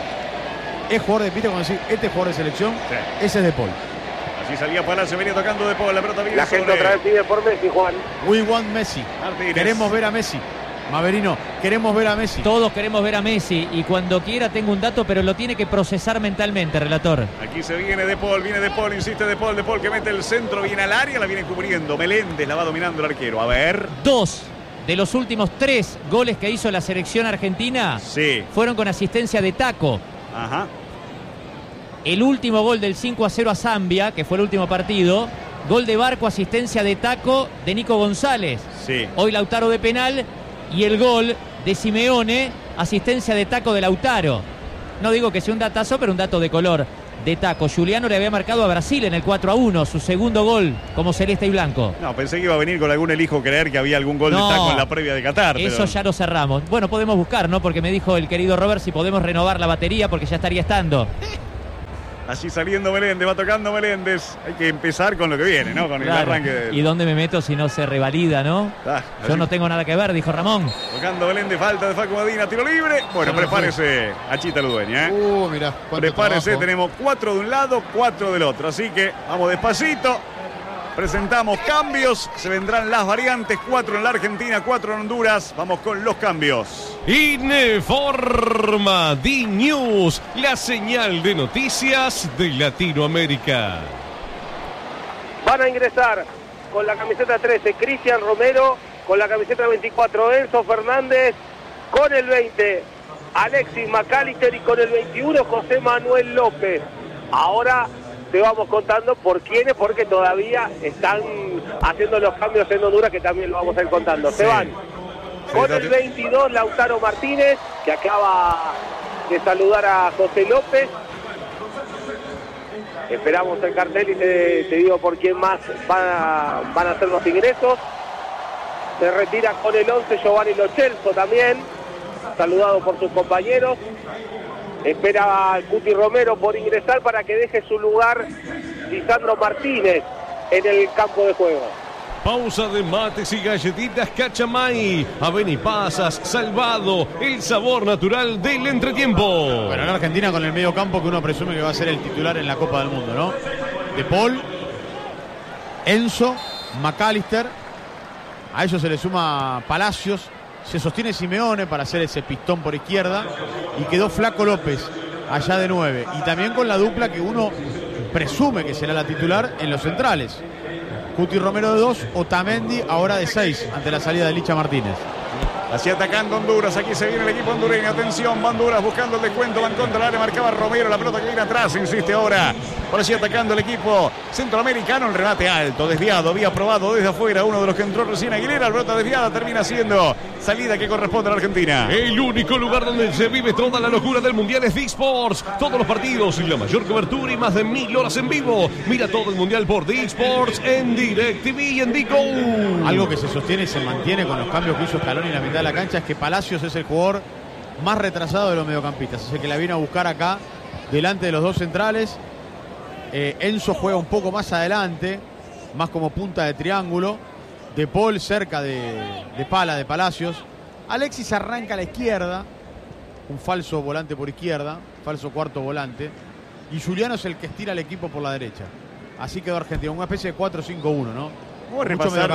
Es jugador de pita cuando decir, este es jugador de selección, sí. Ese es De Paul. Así salía Palacio, venía tocando De Paul, la pelota viene la gente otra vez pide por Messi, Juan. We want Messi. Martínez. Queremos ver a Messi. Maverino, queremos ver a Messi. Todos queremos ver a Messi, y cuando quiera tengo un dato, pero lo tiene que procesar mentalmente, relator. Aquí se viene De Paul, insiste De Paul que mete el centro, viene al área, la viene cubriendo. Meléndez la va dominando el arquero. A ver. 2 de los últimos 3 goles que hizo la selección argentina fueron con asistencia de Taco. Ajá. El último gol del 5-0 a Zambia, que fue el último partido, gol de Barco, asistencia de Taco de Nico González. Sí. Hoy Lautaro de penal, y el gol de Simeone, asistencia de Taco de Lautaro. No digo que sea un datazo, pero un dato de color. de taco. Juliano le había marcado a Brasil en el 4-1, su segundo gol como celeste y blanco. No, pensé que iba a venir con algún elijo creer que había algún gol de taco en la previa de Qatar. Eso pero... ya lo cerramos. Bueno, podemos buscar, ¿no? Porque me dijo el querido Robert si podemos renovar la batería porque ya estaría estando. Allí saliendo Meléndez, va tocando Meléndez. Hay que empezar con lo que viene, ¿no? Con el arranque. ¿Y dónde me meto si no se revalida, no? Yo no tengo nada que ver, dijo Ramón. Tocando Meléndez, falta de Facu Medina, tiro libre. Bueno, prepárese, Achita Ludueña, ¿eh? Mirá, prepárese, trabajo. tenemos 4 de un lado, 4 del otro. Así que vamos despacito. Presentamos cambios, se vendrán las variantes, 4 en la Argentina, 4 en Honduras. Vamos con los cambios. Informa D-News, la señal de noticias de Latinoamérica. Van a ingresar con la camiseta 13 Cristian Romero, con la camiseta 24 Enzo Fernández, con el 20 Alexis McAllister y con el 21 José Manuel López. Ahora te vamos contando por quiénes, porque todavía están haciendo los cambios en Honduras, que también lo vamos a ir contando. Se van con el 22 Lautaro Martínez, que acaba de saludar a José López. Esperamos el cartel y te digo por quién más van a hacer los ingresos. Se retira con el 11 Giovanni Lo Celso también, saludado por sus compañeros. Espera al Cuti Romero por ingresar para que deje su lugar Lisandro Martínez en el campo de juego. Pausa de mates y galletitas Cachamay. Avenipasas, Salvado, el sabor natural del entretiempo. Bueno, la Argentina con el medio campo que uno presume que va a ser el titular en la Copa del Mundo, ¿no? De Paul, Enzo, McAllister. A ellos se le suma Palacios. Se sostiene Simeone para hacer ese pistón por izquierda. Y quedó Flaco López allá de 9. Y también con la dupla que uno presume que será la titular en los centrales. Cuti Romero de 2, Otamendi ahora de 6 ante la salida de Licha Martínez. Así atacando Honduras, aquí se viene el equipo hondureño, atención, va Honduras buscando el descuento, van contra el área, marcaba Romero, la pelota que viene atrás, insiste ahora, por allí atacando el equipo centroamericano, el remate alto, desviado, había probado desde afuera uno de los que entró recién Aguilera, la pelota desviada termina siendo salida que corresponde a la Argentina. El único lugar donde se vive toda la locura del Mundial es D-Sports, todos los partidos y la mayor cobertura y más de 1000 horas en vivo. Mira todo el Mundial por D-Sports en DirecTV y en D-Go. Algo que se sostiene y se mantiene con los cambios que hizo Scaloni en la mitad de la cancha es que Palacios es el jugador más retrasado de los mediocampistas, es el que la viene a buscar acá delante de los dos centrales. Enzo juega un poco más adelante, más como punta de triángulo. De Paul cerca de Pala, de Palacios. Alexis arranca a la izquierda, un falso volante por izquierda, falso cuarto volante. Y Juliano es el que estira al equipo por la derecha. Así quedó Argentina, una especie de 4-5-1, ¿no? Vamos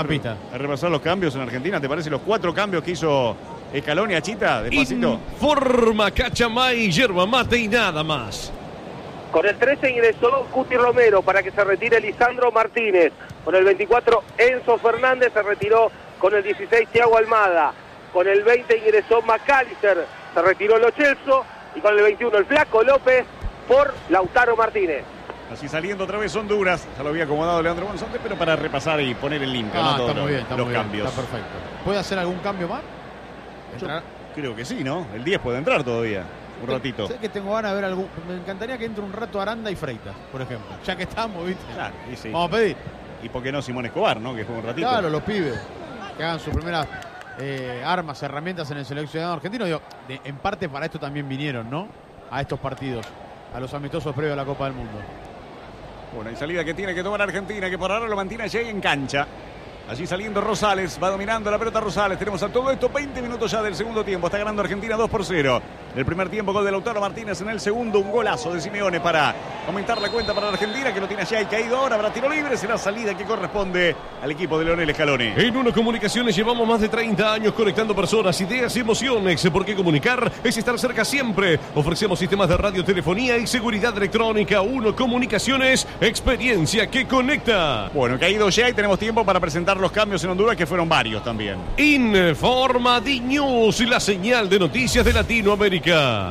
a repasar los cambios en Argentina, ¿te parece? Los 4 cambios que hizo Scaloni, Achita, despacito. Informa Cachamay, yerba mate y nada más. Con el 13 ingresó Cuti Romero para que se retire Lisandro Martínez. Con el 24 Enzo Fernández se retiró con el 16 Thiago Almada. Con el 20 ingresó McAllister, se retiró Lo Celso. Y con el 21 el Flaco López por Lautaro Martínez. Así saliendo otra vez Honduras, ya lo había acomodado Leandro González, pero para repasar y poner en limpio, ¿no? Todos está muy bien, está los muy bien, cambios. está perfecto. ¿Puede hacer algún cambio más? Yo creo que sí, ¿no? El 10 puede entrar todavía, un ratito. Sé que tengo ganas de ver algún. Me encantaría que entre un rato Aranda y Freitas, por ejemplo. Ya que estamos, ¿viste? Claro, y sí. Vamos a pedir. Y por qué no Simón Escobar, ¿no? Que juega un ratito. Claro, los pibes que hagan sus primeras armas, herramientas en el seleccionado argentino. Digo, en parte para esto también vinieron, ¿no? A estos partidos, a los amistosos previos a la Copa del Mundo. Bueno, y salida que tiene que tomar Argentina, que por ahora lo mantiene allí en cancha. Allí saliendo Rosales, va dominando la pelota Rosales. Tenemos a todo esto 20 minutos ya del segundo tiempo. Está ganando Argentina 2-0. El primer tiempo, gol de Lautaro Martínez. En el segundo, un golazo de Simeone para aumentar la cuenta para la Argentina, que lo tiene allá y caído ahora. Habrá tiro libre, será salida que corresponde al equipo de Leonel Scaloni. En Uno Comunicaciones llevamos más de 30 años conectando personas, ideas y emociones. Porque comunicar es estar cerca siempre. Ofrecemos sistemas de radiotelefonía y seguridad electrónica. Uno Comunicaciones, experiencia que conecta. Bueno, caído ya y tenemos tiempo para presentar los cambios en Honduras, que fueron varios también. Informa D-News, la señal de noticias de Latinoamérica.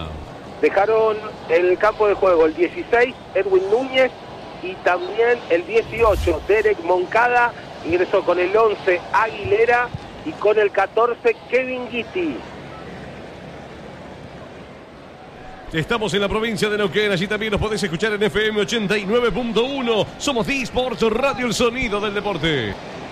Dejaron el campo de juego el 16 Edwin Núñez y también el 18 Derek Moncada. Ingresó con el 11 Aguilera y con el 14 Kevin Gitti. Estamos en la provincia de Neuquén, allí también nos podés escuchar en FM 89.1. Somos D-Sports Radio, el sonido del deporte.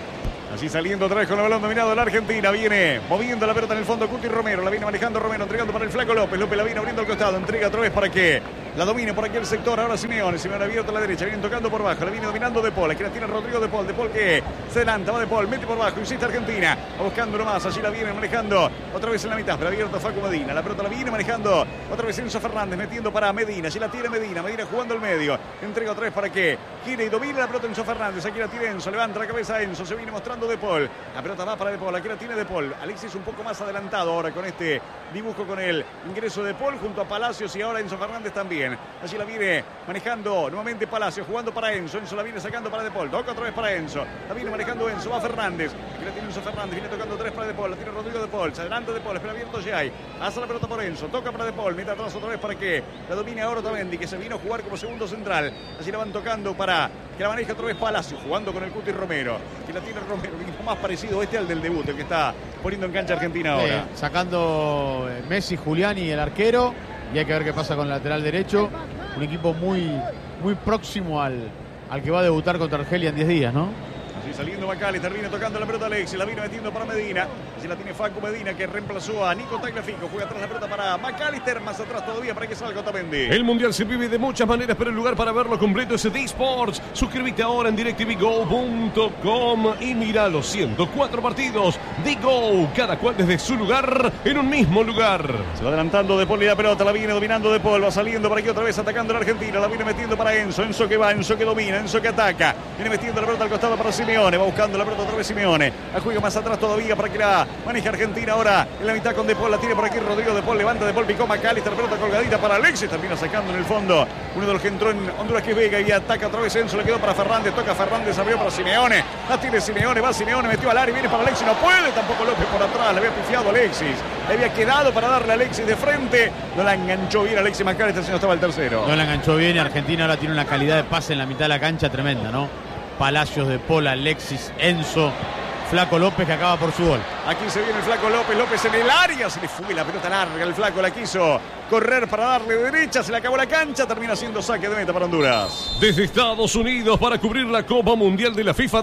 Así saliendo otra vez con el balón dominado la Argentina. Viene moviendo la pelota en el fondo Cuti Romero. La viene manejando Romero, entregando para el Flaco López. López la viene abriendo al costado. Entrega otra vez para que la domine por aquí el sector. Ahora Simeone. Simeone abierto a la derecha. Viene tocando por bajo. La viene dominando De Paul. Aquí la tiene Rodrigo De Paul. De Paul que se adelanta. Va De Paul. Mete por bajo. Insiste Argentina. Va buscando nomás. Allí la viene manejando otra vez en la mitad. Pero abierto Facu Medina. La pelota la viene manejando otra vez Enzo Fernández. Metiendo para Medina. Allí la tiene Medina. Medina jugando al medio. Entrega otra vez para que quiere y domina la pelota Enzo Fernández. Aquí la tiene Enzo. Levanta la cabeza Enzo. Se viene mostrando De Paul. La pelota va para De Paul, aquí la tiene De Paul. Alexis un poco más adelantado ahora con este dibujo con el ingreso de De Paul junto a Palacios y ahora Enzo Fernández también. Allí la viene manejando nuevamente Palacios, jugando para Enzo. Enzo la viene sacando para De Paul, toca otra vez para Enzo. La viene manejando Enzo, va Fernández. Aquí la tiene Enzo Fernández, viene tocando tres para De Paul. La tiene Rodrigo De Paul, se adelanta De Paul, espera abierto Jai. Hace la pelota por Enzo, toca para De Paul, mete atrás otra vez para que la domine ahora Otamendi, que se vino a jugar como segundo central. Allí la van tocando para que la maneje otra vez Palacios, jugando con el Cuti Romero. Que la tiene Romero, un equipo más parecido al del debut, el que está poniendo en cancha Argentina ahora. Sacando Messi, Giuliani, el arquero, y hay que ver qué pasa con el lateral derecho. Un equipo muy próximo al que va a debutar contra Argelia en 10 días, ¿no? Así saliendo McAllister, viene tocando la pelota Alexis, la viene metiendo para Medina. Así la tiene Facu Medina, que reemplazó a Nico Tagliafico. Juega atrás la pelota para McAllister, más atrás todavía para que salga Otamendi. El Mundial se vive de muchas maneras, pero el lugar para verlo completo es D-Sports. Suscríbete ahora en DirecTVGo.com y mira los 104 partidos de Go, cada cual desde su lugar, en un mismo lugar. Se va adelantando De Paul y la pelota, la viene dominando De Paul, va saliendo para aquí otra vez atacando a la Argentina, la viene metiendo para Enzo, Enzo que va, Enzo que domina, Enzo que ataca, viene metiendo la pelota al costado para Simeone, va buscando la pelota otra vez Simeone, la juega más atrás todavía para que la maneje Argentina ahora en la mitad con De Paul, la tiene por aquí Rodrigo De Paul, levanta De Paul, picó McAllister, pelota colgadita para Alexis, termina sacando en el fondo uno de los que entró en Honduras, que es Vega, y ataca otra vez Enzo, le quedó para Fernández, toca Fernández, abrió para Simeone, la tiene Simeone, va Simeone, metió al área, viene para Alexis, no puede tampoco López por atrás, le había pifiado Alexis, le había quedado para darle a Alexis de frente, no la enganchó bien Alexis McAllister, sino estaba el tercero. No la enganchó bien, Argentina ahora tiene una calidad de pase en la mitad de la cancha tremenda, ¿no? Palacios, De Paul, Alexis, Enzo, Flaco López, que acaba por su gol. Aquí se viene el Flaco López, López en el área, se le fue la pelota larga, el Flaco la quiso correr para darle de derecha, se le acabó la cancha, termina siendo saque de meta para Honduras. Desde Estados Unidos, para cubrir la Copa Mundial de la FIFA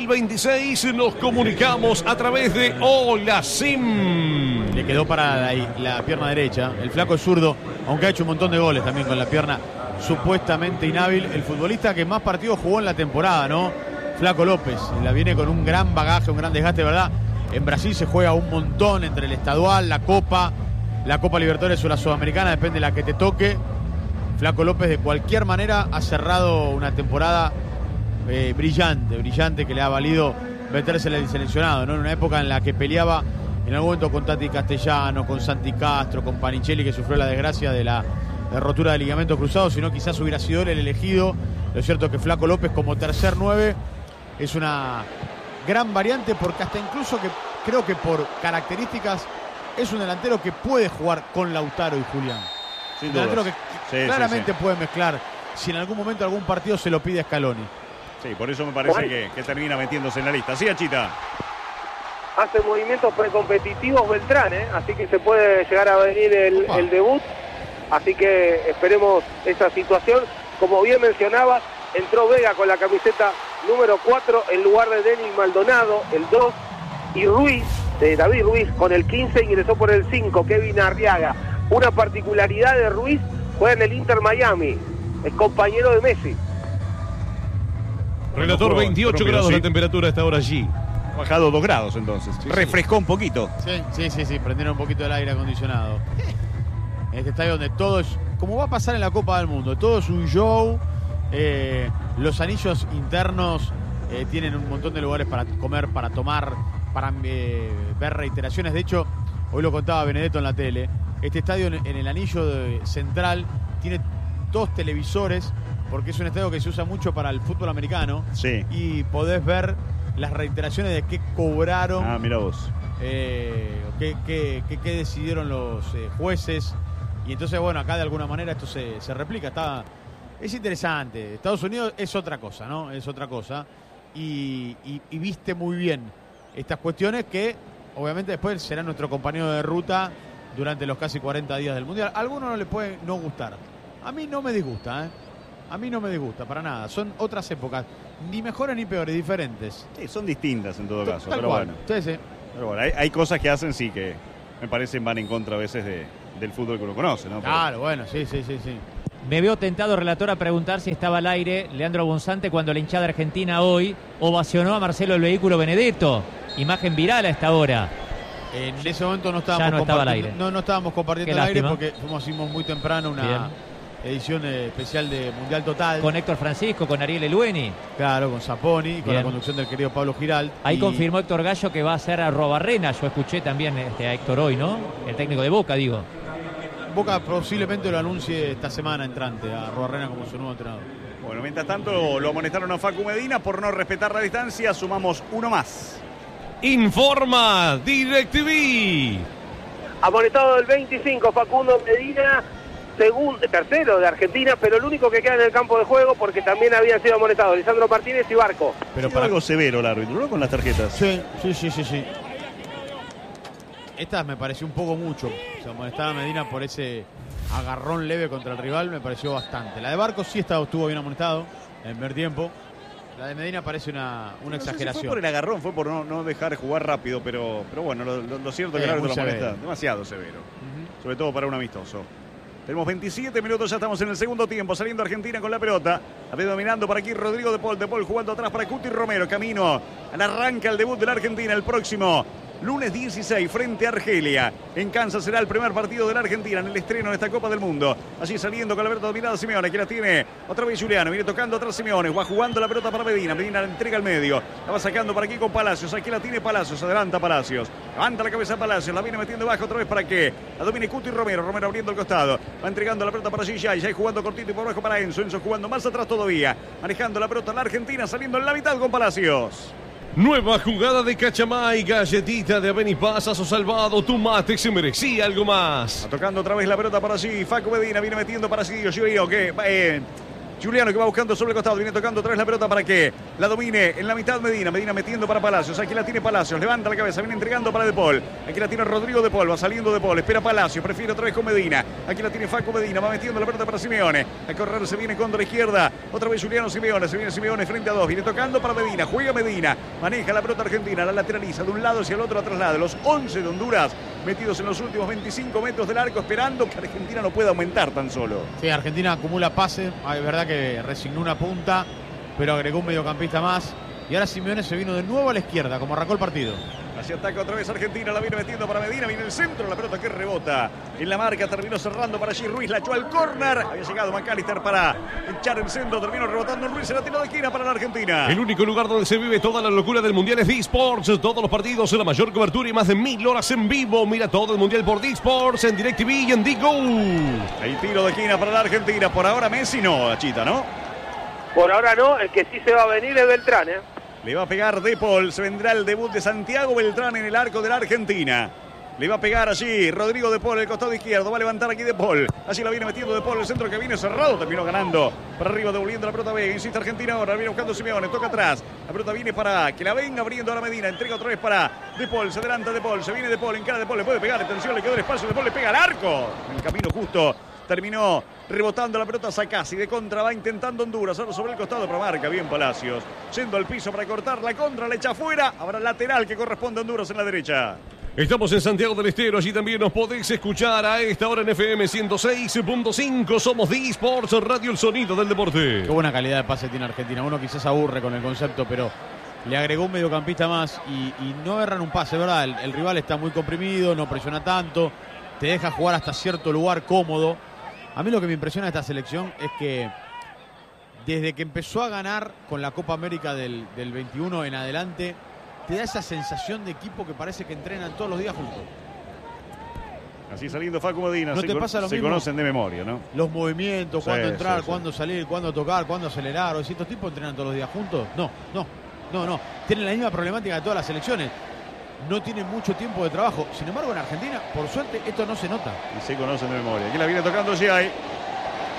2026, nos comunicamos a través de Hola Sim. Le quedó para la pierna derecha, el Flaco es zurdo, aunque ha hecho un montón de goles también con la pierna supuestamente inhábil. El futbolista que más partidos jugó en la temporada, ¿no? Flaco López, la viene con un gran bagaje, un gran desgaste, ¿verdad? En Brasil se juega un montón entre el estadual, la Copa Libertadores o la Sudamericana, depende de la que te toque. Flaco López de cualquier manera ha cerrado una temporada brillante, que le ha valido meterse en el seleccionado, ¿no? En una época en la que peleaba en algún momento con Tati Castellano, con Santi Castro, con Panichelli, que sufrió la desgracia de la rotura de ligamentos cruzados, sino quizás hubiera sido él el elegido. Lo cierto es que Flaco López como tercer 9 es una gran variante, porque hasta incluso que creo que por características es un delantero que puede jugar con Lautaro y Julián. Un delantero que claramente puede mezclar si en algún momento algún partido se lo pide a Scaloni. Sí, por eso me parece que termina metiéndose en la lista. Sí, Achita. Hace movimientos precompetitivos Beltrán, así que se puede llegar a venir el debut. Así que esperemos esa situación. Como bien mencionabas, entró Vega con la camiseta número 4 en lugar de Denis Maldonado, el 2, y Ruiz, David Ruiz, con el 15 ingresó por el 5, Kevin Arriaga. Una particularidad de Ruiz, juega en el Inter Miami, es compañero de Messi. Relator, 28 grados la temperatura a esta hora allí. Ha bajado 2 grados entonces. Sí, refrescó un poquito. Sí, prendieron un poquito el aire acondicionado. En este estadio donde todo es, como va a pasar en la Copa del Mundo, todo es un show. Los anillos internos tienen un montón de lugares para comer, para tomar, para ver reiteraciones. De hecho, hoy lo contaba Benedetto en la tele, este estadio en el anillo central tiene 2 televisores, porque es un estadio que se usa mucho para el fútbol americano. Sí. Y podés ver las reiteraciones de qué cobraron. Ah, mira vos. Qué decidieron los jueces. Y entonces, bueno, acá de alguna manera esto se replica. Es interesante. Estados Unidos es otra cosa, ¿no? Es otra cosa. Y viste muy bien estas cuestiones que, obviamente, después será nuestro compañero de ruta durante los casi 40 días del Mundial. A algunos no le puede no gustar. A mí no me disgusta, ¿eh? A mí no me disgusta, para nada. Son otras épocas, ni mejores ni peores, diferentes. Sí, son distintas en todo caso, Tal pero cual. bueno. Sí, sí. Pero bueno, hay cosas que hacen, sí, que me parecen van en contra a veces del fútbol que uno conoce, ¿no? Claro, bueno, sí. Me veo tentado, relator, a preguntar si estaba al aire Leandro Bonzante cuando la hinchada argentina hoy ovacionó a Marcelo el Vehículo Benedetto. Imagen viral a esta hora. En ese momento no estábamos Ya no estaba al compartiendo. aire. No estábamos compartiendo Qué el aire lástima. porque hicimos muy temprano una edición especial de Mundial Total. Con Héctor Francisco, con Ariel Elueni. Claro, con Saponi, con Bien. la conducción del querido Pablo Giral. Ahí Y confirmó Héctor Gallo que va a ser a Robarrena. Yo escuché también a Héctor hoy, ¿no? El técnico de Boca, digo. Boca posiblemente lo anuncie esta semana entrante a Robarrena como su nuevo entrenador. Bueno, mientras tanto lo amonestaron a Facu Medina por no respetar la distancia. Sumamos uno más. Informa DirecTV. Amonestado del 25, Facundo Medina, tercero de Argentina, pero el único que queda en el campo de juego porque también habían sido amonestados Lisandro Martínez y Barco. Pero Para algo severo el árbitro, ¿no? Con las tarjetas. Sí. Esta me pareció un poco mucho. O sea, amonestada a Medina por ese agarrón leve contra el rival, me pareció bastante. La de Barco sí estuvo bien amonestado en el primer tiempo. La de Medina parece una No sé si exageración. fue por el agarrón, fue por no dejar jugar rápido, pero bueno, lo cierto es que el árbitro muy lo amonesta severo. demasiado severo. Sobre todo para un amistoso. Tenemos 27 minutos, ya estamos en el segundo tiempo, saliendo Argentina con la pelota. Ha venido dominando por aquí Rodrigo De Paul jugando atrás para Cuti Romero. Camino al arranca el debut de la Argentina el próximo lunes 16 frente a Argelia. En Kansas será el primer partido de la Argentina en el estreno de esta Copa del Mundo. Así saliendo con la pelota dominada Simeone, que la tiene otra vez Juliano. Viene tocando atrás Simeone, va jugando la pelota para Medina. Medina la entrega al medio. La va sacando por aquí con Palacios. Aquí la tiene Palacios, adelanta Palacios. Levanta la cabeza Palacios, la viene metiendo bajo otra vez para que la domine Cuti Romero. Romero abriendo el costado. Va entregando la pelota para Gillay. Gillay jugando cortito y por abajo para Enzo. Enzo jugando más atrás todavía. Manejando la pelota en la Argentina, saliendo en la mitad con Palacios. Nueva jugada de Cachamay, galletita de Avenipasas o salvado, tu mate se merecía algo más. Va tocando otra vez la pelota para allí. Facu Medina viene metiendo para allí. Juliano que va buscando sobre el costado. Viene tocando otra vez la pelota para que la domine en la mitad Medina. Medina metiendo para Palacios. Aquí la tiene Palacios. Levanta la cabeza. Viene entregando para De Paul. Aquí la tiene Rodrigo De Paul. Va saliendo De Paul. Espera Palacios. Prefiere otra vez con Medina. Aquí la tiene Facu Medina. Va metiendo la pelota para Simeone. A correr se viene contra la izquierda. Otra vez Juliano Simeone. Se viene Simeone frente a dos. Viene tocando para Medina. Juega Medina. Maneja la pelota argentina. La lateraliza de un lado hacia el otro. La traslada. Los 11 de Honduras metidos en los últimos 25 metros del arco. Esperando que Argentina no pueda aumentar tan solo. Sí, Argentina acumula pase. Es verdad que resignó una punta, pero agregó un mediocampista más. Y ahora Simeone se vino de nuevo a la izquierda, como arrancó el partido. Así ataca otra vez Argentina, la viene metiendo para Medina, viene el centro, la pelota que rebota en la marca, terminó cerrando para allí Ruiz, la echó al córner, había llegado McAllister para echar el centro, terminó rebotando Ruiz, se la tiró de esquina para la Argentina. El único lugar donde se vive toda la locura del Mundial es D-Sports. Todos los partidos, la mayor cobertura y más de 1000 horas en vivo. Mira todo el Mundial por D-Sports en DirecTV y en D-Go. El tiro de esquina para la Argentina, por ahora Messi no, Achita, ¿no? Por ahora no, el que sí se va a venir es Beltrán, ¿eh? Le va a pegar De Paul, se vendrá el debut de Santiago Beltrán en el arco de la Argentina. Le va a pegar allí Rodrigo De Paul, el costado izquierdo. Va a levantar aquí De Paul. Allí la viene metiendo De Paul. El centro que viene cerrado. Terminó ganando. Para arriba, devolviendo la pelota Vega. Insiste Argentina ahora. Viene buscando Simeone. Toca atrás. La pelota viene para que la venga abriendo a la Medina. Entrega otra vez para De Paul. Se adelanta De Paul. Se viene De Paul. Encara De Paul. Le puede pegar. Atención, le quedó el espacio. De Paul le pega al arco. En el camino justo. Terminó rebotando la pelota Sacasi. De contra va intentando Honduras. Ahora sobre el costado, pero marca bien Palacios. Yendo al piso para cortar la contra. La echa afuera. Habrá lateral que corresponde a Honduras en la derecha. Estamos en Santiago del Estero, allí también nos podéis escuchar a esta hora en FM 106.5. Somos D-Sports, Radio El Sonido del Deporte. Qué buena calidad de pase tiene Argentina. Uno quizás aburre con el concepto, pero le agregó un mediocampista más y no erran un pase, ¿verdad? El rival está muy comprimido, no presiona tanto, te deja jugar hasta cierto lugar cómodo. A mí lo que me impresiona de esta selección es que desde que empezó a ganar con la Copa América del 21 en adelante, te da esa sensación de equipo que parece que entrenan todos los días juntos. Así saliendo Facu Medina. ¿No te pasa lo se mismo? conocen de memoria, ¿no? Los movimientos, Sí, cuándo entrar, sí. cuándo salir, cuándo tocar, cuándo acelerar. O si estos tipos entrenan todos los días juntos. No. Tienen la misma problemática de todas las selecciones. No tienen mucho tiempo de trabajo. Sin embargo, en Argentina, por suerte, esto no se nota. Y se conocen de memoria. Aquí la viene tocando Giai.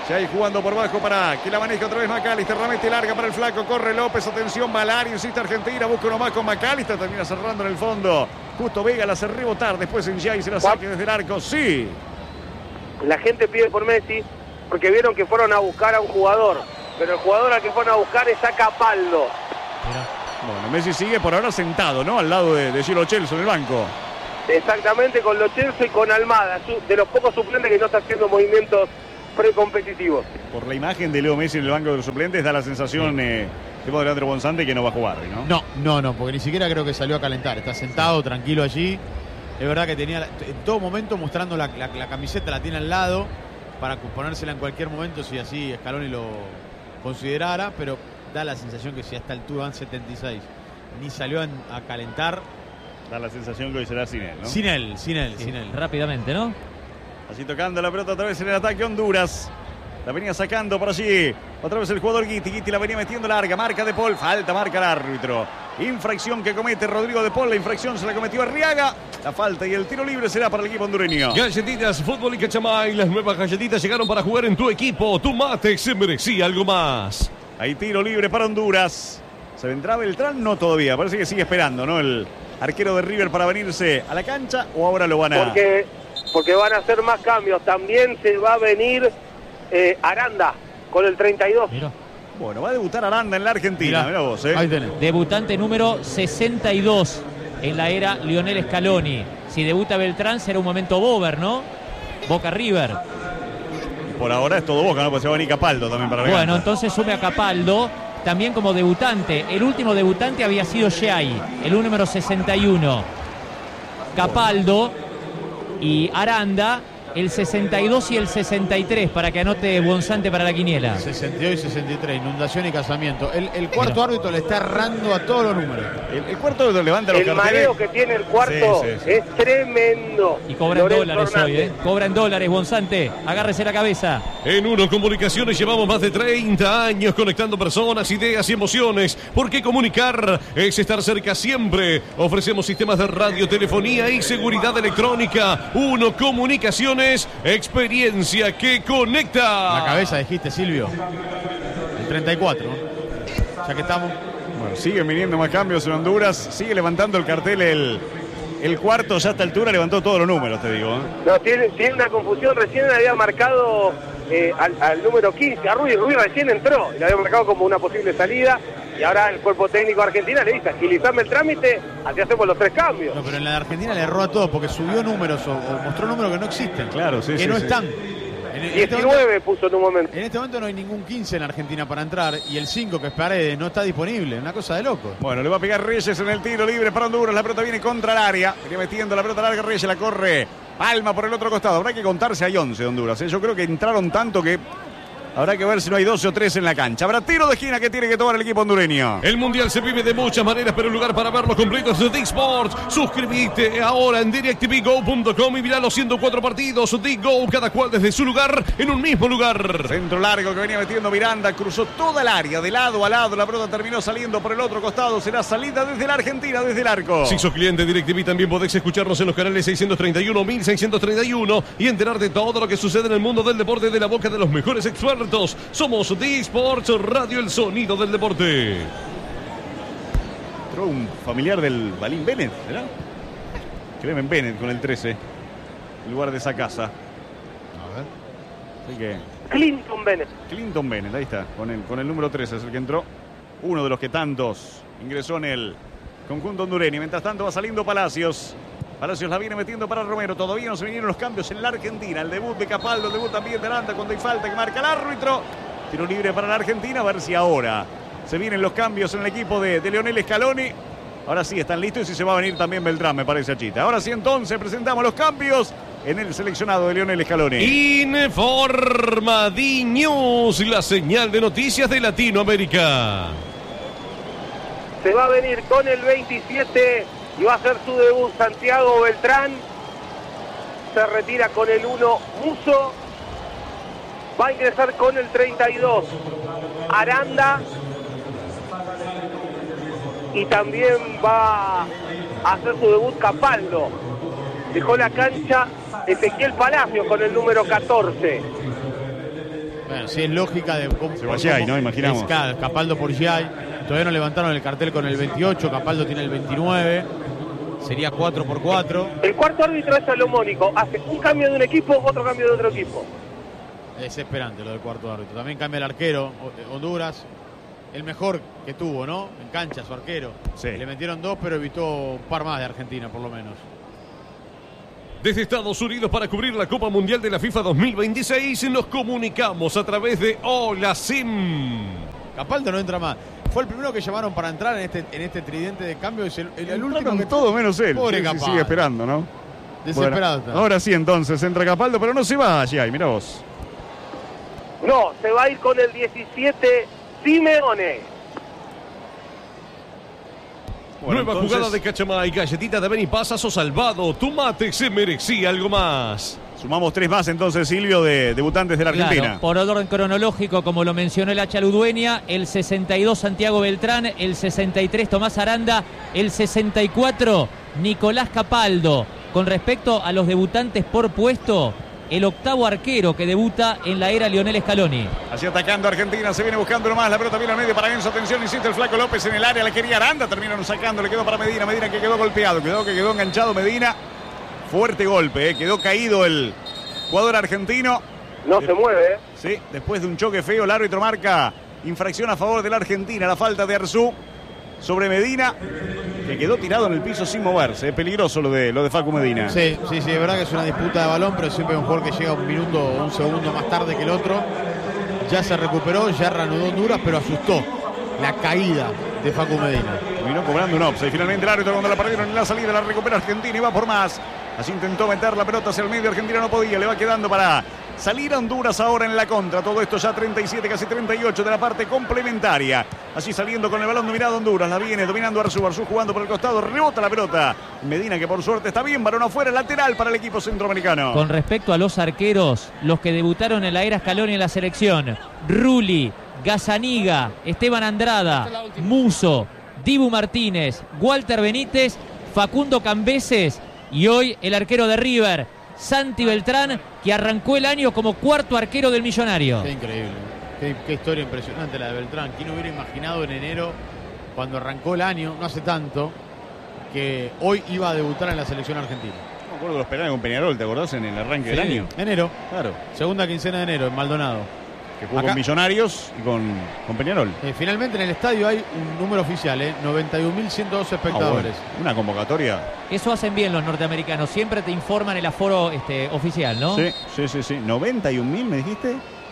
Ya ahí jugando por bajo para que la maneje otra vez McAllister. La mete larga para el flaco. Corre López. Atención, Valario. Insiste Argentina. Busca uno más con McAllister. Termina cerrando en el fondo. Justo Vega la hace rebotar. Después en Jay se la saque desde el arco. Sí. La gente pide por Messi porque vieron que fueron a buscar a un jugador. Pero el jugador al que fueron a buscar es a Capaldo. Bueno, Messi sigue por ahora sentado, ¿no? Al lado de Giro Celso en el banco. Exactamente, con Lo Celso y con Almada. De los pocos suplentes que no está haciendo movimientos precompetitivos. Por la imagen de Leo Messi en el banco de los suplentes da la sensación, tipo de Leandro Bonzante, que no va a jugar, ¿no? No, porque ni siquiera creo que salió a calentar. Está sentado, tranquilo allí. Es verdad que tenía en todo momento mostrando la camiseta, la tiene al lado para ponérsela en cualquier momento si así Scaloni lo considerara, pero da la sensación que si a esta altura van 76 ni salió a calentar. Da la sensación que hoy será sin él, ¿no? Sin él. Rápidamente, ¿no? Así tocando la pelota otra vez en el ataque Honduras. La venía sacando por allí. Otra vez el jugador Guiti. Guiti la venía metiendo larga. Marca de Paul. Falta, marca el árbitro. Infracción que comete Rodrigo de Paul. La infracción se la cometió Arriaga. La falta y el tiro libre será para el equipo hondureño. Galletitas Fútbol y Cachamay. Las nuevas galletitas llegaron para jugar en tu equipo. Tu mate se merecía algo más. Hay tiro libre para Honduras. ¿Se vendrá Beltrán? No todavía. Parece que sigue esperando, ¿no? El arquero de River para venirse a la cancha. ¿O ahora lo van a...? Porque van a hacer más cambios. También se va a venir Aranda con el 32. Mira. Bueno, va a debutar Aranda en la Argentina. Mirá vos, Ahí tenés. Debutante número 62 en la era Lionel Scaloni. Si debuta Beltrán será un momento Bober, ¿no? Boca River. Por ahora es todo Boca, ¿no? Pues se va a venir Capaldo también para la Bueno, cancha. entonces sume a Capaldo también como debutante. El último debutante había sido Shai, el número 61. Capaldo y Aranda, el 62 y el 63, para que anote Bonzante para la quiniela. 62 y 63, inundación y casamiento. El cuarto árbitro le está errando a todos los números. El cuarto árbitro levanta los El carteles. mareo que tiene el cuarto es tremendo. Y cobra en Lorenzo dólares Hernández. hoy, ¿eh? Cobra en dólares, Bonzante. Agárrese la cabeza. En Uno Comunicaciones llevamos más de 30 años conectando personas, ideas y emociones. Porque comunicar es estar cerca siempre. Ofrecemos sistemas de radio, telefonía y seguridad electrónica. Uno Comunicaciones, experiencia que conecta. La cabeza dijiste, Silvio. El 34. Ya que estamos. Bueno, siguen viniendo más cambios en Honduras. Sigue levantando el cartel el cuarto. Ya a esta altura levantó todos los números, te digo. No, tiene una confusión. Recién había marcado al número 15. A Ruiz recién entró. Y le había marcado como una posible salida. Y ahora el cuerpo técnico de Argentina le dice, agilizame el trámite, así hacemos los 3 cambios. No, pero en la de Argentina le erró a todos porque subió números o mostró números que no existen. Claro, sí, que sí, no sí. están. En 19 puso en un momento. En este momento no hay ningún 15 en Argentina para entrar y el 5 que es Paredes no está disponible. Una cosa de loco. Bueno, le va a pegar Reyes en el tiro libre para Honduras. La pelota viene contra el área. Viene metiendo la pelota larga. Reyes la corre. Palma por el otro costado. Habrá que contarse, hay 11 de Honduras. Yo creo que entraron tanto que habrá que ver si no hay 12 o 13 en la cancha. Habrá tiro de esquina que tiene que tomar el equipo hondureño. El Mundial se vive de muchas maneras, pero un lugar para verlo completo es The Sports. Suscríbete ahora en DirecTVGo.com y mirá los 104 partidos. The Go, cada cual desde su lugar, en un mismo lugar. Centro largo que venía metiendo Miranda. Cruzó toda el área, de lado a lado. La pelota terminó saliendo por el otro costado. Será salida desde la Argentina, desde el arco. Si sos cliente de DirecTV también podés escucharnos en los canales 631, 1631 y enterar de todo lo que sucede en el mundo del deporte de la boca de los mejores expertos. Somos The Sports Radio, el sonido del deporte. Entró un familiar del Balín Bennett, ¿verdad? Clemen Bennett con el 13, en lugar de esa casa. A ver. Así que Clinton Bennett. Clinton Bennett, ahí está, con el número 13 es el que entró. Uno de los que tantos ingresó en el conjunto hondureño. Mientras tanto va saliendo Palacios. Palacios la viene metiendo para Romero. Todavía no se vinieron los cambios en la Argentina. El debut de Capaldo, el debut también de Aranda cuando hay falta que marca el árbitro. Tiro libre para la Argentina. A ver si ahora se vienen los cambios en el equipo de Lionel Scaloni. Ahora sí están listos y si se va a venir también Beltrán, me parece, a Chita. Ahora sí entonces presentamos los cambios en el seleccionado de Lionel Scaloni. Informa D-News, la señal de noticias de Latinoamérica. Se va a venir con el 27 y va a hacer su debut Santiago Beltrán. Se retira con el 1 Muso. Va a ingresar con el 32 Aranda. Y también va a hacer su debut Capaldo. Dejó la cancha Ezequiel Palacios con el número 14. Bueno, sí es lógica de cómo se va Giai, ¿no? Imaginamos. Capaldo por Giai. Todavía no levantaron el cartel con el 28, Capaldo tiene el 29. Sería 4x4. El cuarto árbitro es salomónico. Hace un cambio de un equipo, otro cambio de otro equipo. Desesperante lo del cuarto árbitro. También cambia el arquero, Honduras. El mejor que tuvo, ¿no? En cancha, su arquero. Sí. Le metieron 2, pero evitó un par más de Argentina, por lo menos. Desde Estados Unidos para cubrir la Copa Mundial de la FIFA 2026 nos comunicamos a través de Hola Sim. Capaldo no entra más. Fue el primero que llamaron para entrar en este tridente de cambio. Es el último que todo menos él. Pobre Sí, Capaldo. sigue esperando, ¿no? Desesperado. Bueno, ahora sí, entonces entra Capaldo, pero no se va allí. Mira vos. No, se va a ir con el 17 Simeone. Bueno, nueva entonces, jugada de Cachamay, galletita de Benipasazo salvado. Tu mate se merecía algo más. Sumamos 3 más entonces, Silvio, de debutantes de la Argentina. Claro, por orden cronológico, como lo mencionó el Hacha Ludueña, el 62 Santiago Beltrán, el 63 Tomás Aranda, el 64 Nicolás Capaldo. Con respecto a los debutantes por puesto, el octavo arquero que debuta en la era Lionel Scaloni. Así atacando Argentina, se viene buscando nomás, la pelota viene al medio para Enzo, atención, insiste el Flaco López en el área, la quería Aranda, terminaron sacando, le quedó para Medina que quedó golpeado, que quedó enganchado Medina, fuerte golpe, quedó caído el jugador argentino. No se mueve, Sí, después de un choque feo, el árbitro marca infracción a favor de la Argentina, la falta de Arzú sobre Medina, que quedó tirado en el piso sin moverse. Es peligroso lo de Facu Medina. Sí, es verdad que es una disputa de balón, pero siempre es un jugador que llega un minuto o un segundo más tarde que el otro. Ya se recuperó, ya reanudó Honduras, pero asustó la caída de Facu Medina. Terminó cobrando un offside. Finalmente el árbitro, cuando la perdieron en la salida, la recupera Argentina y va por más. Así intentó meter la pelota hacia el medio, Argentina no podía, le va quedando para salir a Honduras ahora en la contra. Todo esto ya 37, casi 38 de la parte complementaria. Así saliendo con el balón dominado Honduras, la viene dominando Arzú jugando por el costado, rebota la pelota. Medina, que por suerte está bien, balón afuera, lateral para el equipo centroamericano. Con respecto a los arqueros, los que debutaron en la era Scaloni en la selección, Rulli, Gazzaniga, Esteban Andrada, Muso, Dibu Martínez, Walter Benítez, Facundo Cambeses y hoy el arquero de River, Santi Beltrán, que arrancó el año como cuarto arquero del Millonario. Qué increíble, qué historia impresionante la de Beltrán. ¿Quién hubiera imaginado en enero, cuando arrancó el año, no hace tanto, que hoy iba a debutar en la selección argentina? No me acuerdo de los penales con Peñarol, ¿te acordás? En el arranque del año. Enero, Claro. segunda quincena de enero en Maldonado. Que jugó Acá, con Millonarios y con Peñarol. Finalmente en el estadio hay un número oficial, 91.112 espectadores. Bueno, una convocatoria. Eso hacen bien los norteamericanos, siempre te informan el aforo oficial, ¿no? Sí. 91.000, ¿me dijiste?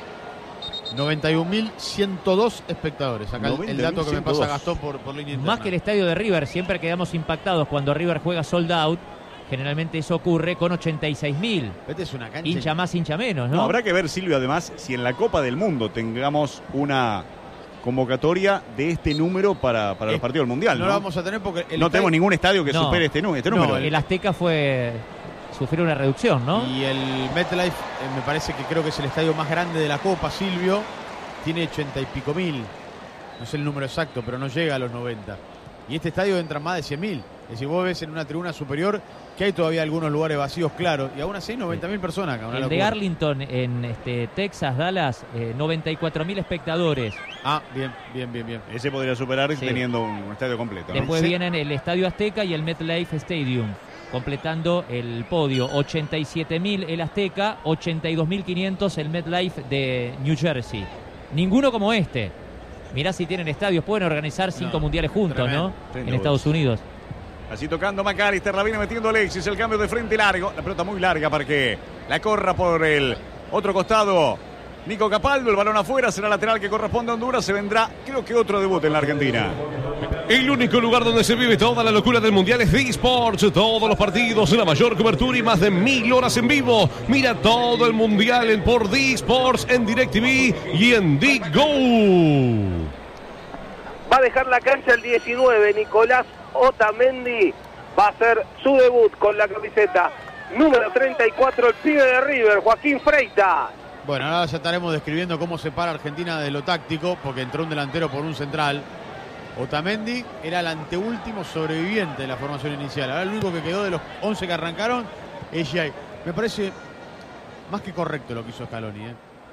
91.102 espectadores. Acá el dato que me pasa Gastón por línea interna. Más que el estadio de River, siempre quedamos impactados cuando River juega sold out. Generalmente eso ocurre con 86.000. Esta es una cancha. Hincha más, hincha menos, ¿no? No, habrá que ver, Silvio, además, si en la Copa del Mundo tengamos una convocatoria de este número para los partidos del Mundial, ¿no? No lo vamos a tener porque... No tenemos ningún estadio que supere este número. El Azteca sufrió una reducción, ¿no? Y el MetLife, me parece que creo que es el estadio más grande de la Copa, Silvio. Tiene 80 y pico mil. No sé el número exacto, pero no llega a los 90. Y este estadio entran más de 100.000. Es decir, vos ves en una tribuna superior que hay todavía algunos lugares vacíos, claro. Y aún así 90.000 personas. Acá, el de Arlington en Texas, Dallas, 94.000 espectadores. Ah, bien. Ese podría superar teniendo un estadio completo, ¿no? Después vienen el Estadio Azteca y el MetLife Stadium, completando el podio. 87.000 el Azteca, 82.500 el MetLife de New Jersey. Ninguno como este. Mirá si tienen estadios, pueden organizar 5 mundiales juntos, tremendo, ¿no? En Estados Unidos. Así tocando McAllister, la viene metiendo Alexis, el cambio de frente largo, la pelota muy larga para que la corra por el otro costado Nico Capaldo, el balón afuera, será lateral que corresponde a Honduras, se vendrá, creo que otro debut en la Argentina. El único lugar donde se vive toda la locura del Mundial es D-Sports. Todos los partidos, la mayor cobertura y más de 1000 horas en vivo. Mira todo el Mundial por D-Sports en DirecTV y en D-Go. Va a dejar la cancha el 19, Nicolás Otamendi. Va a hacer su debut con la camiseta número 34, el pibe de River, Joaquín Freitas. Bueno, ahora ya estaremos describiendo cómo se para Argentina de lo táctico, porque entró un delantero por un central. Otamendi era el anteúltimo sobreviviente de la formación inicial. Ahora el único que quedó de los 11 que arrancaron es Giai. Me parece más que correcto lo que hizo Scaloni,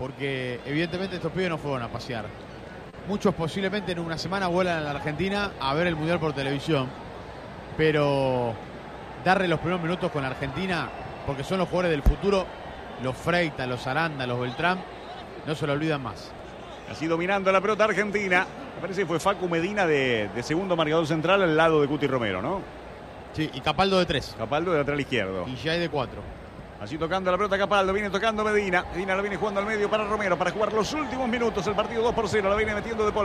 porque evidentemente estos pibes no fueron a pasear. Muchos posiblemente en una semana vuelan a la Argentina a ver el Mundial por televisión, pero darle los primeros minutos con la Argentina, porque son los jugadores del futuro, los Freitas, los Aranda, los Beltrán, no se lo olvidan más. Así dominando la pelota Argentina. Me parece que fue Facu Medina de segundo marcador central al lado de Cuti Romero, ¿no? Sí, y Capaldo de 3. Capaldo de lateral izquierdo. Y ya hay de 4. Así tocando la pelota Capaldo, viene tocando Medina. Medina lo viene jugando al medio para Romero, para jugar los últimos minutos. El partido 2-0, la viene metiendo de Paul.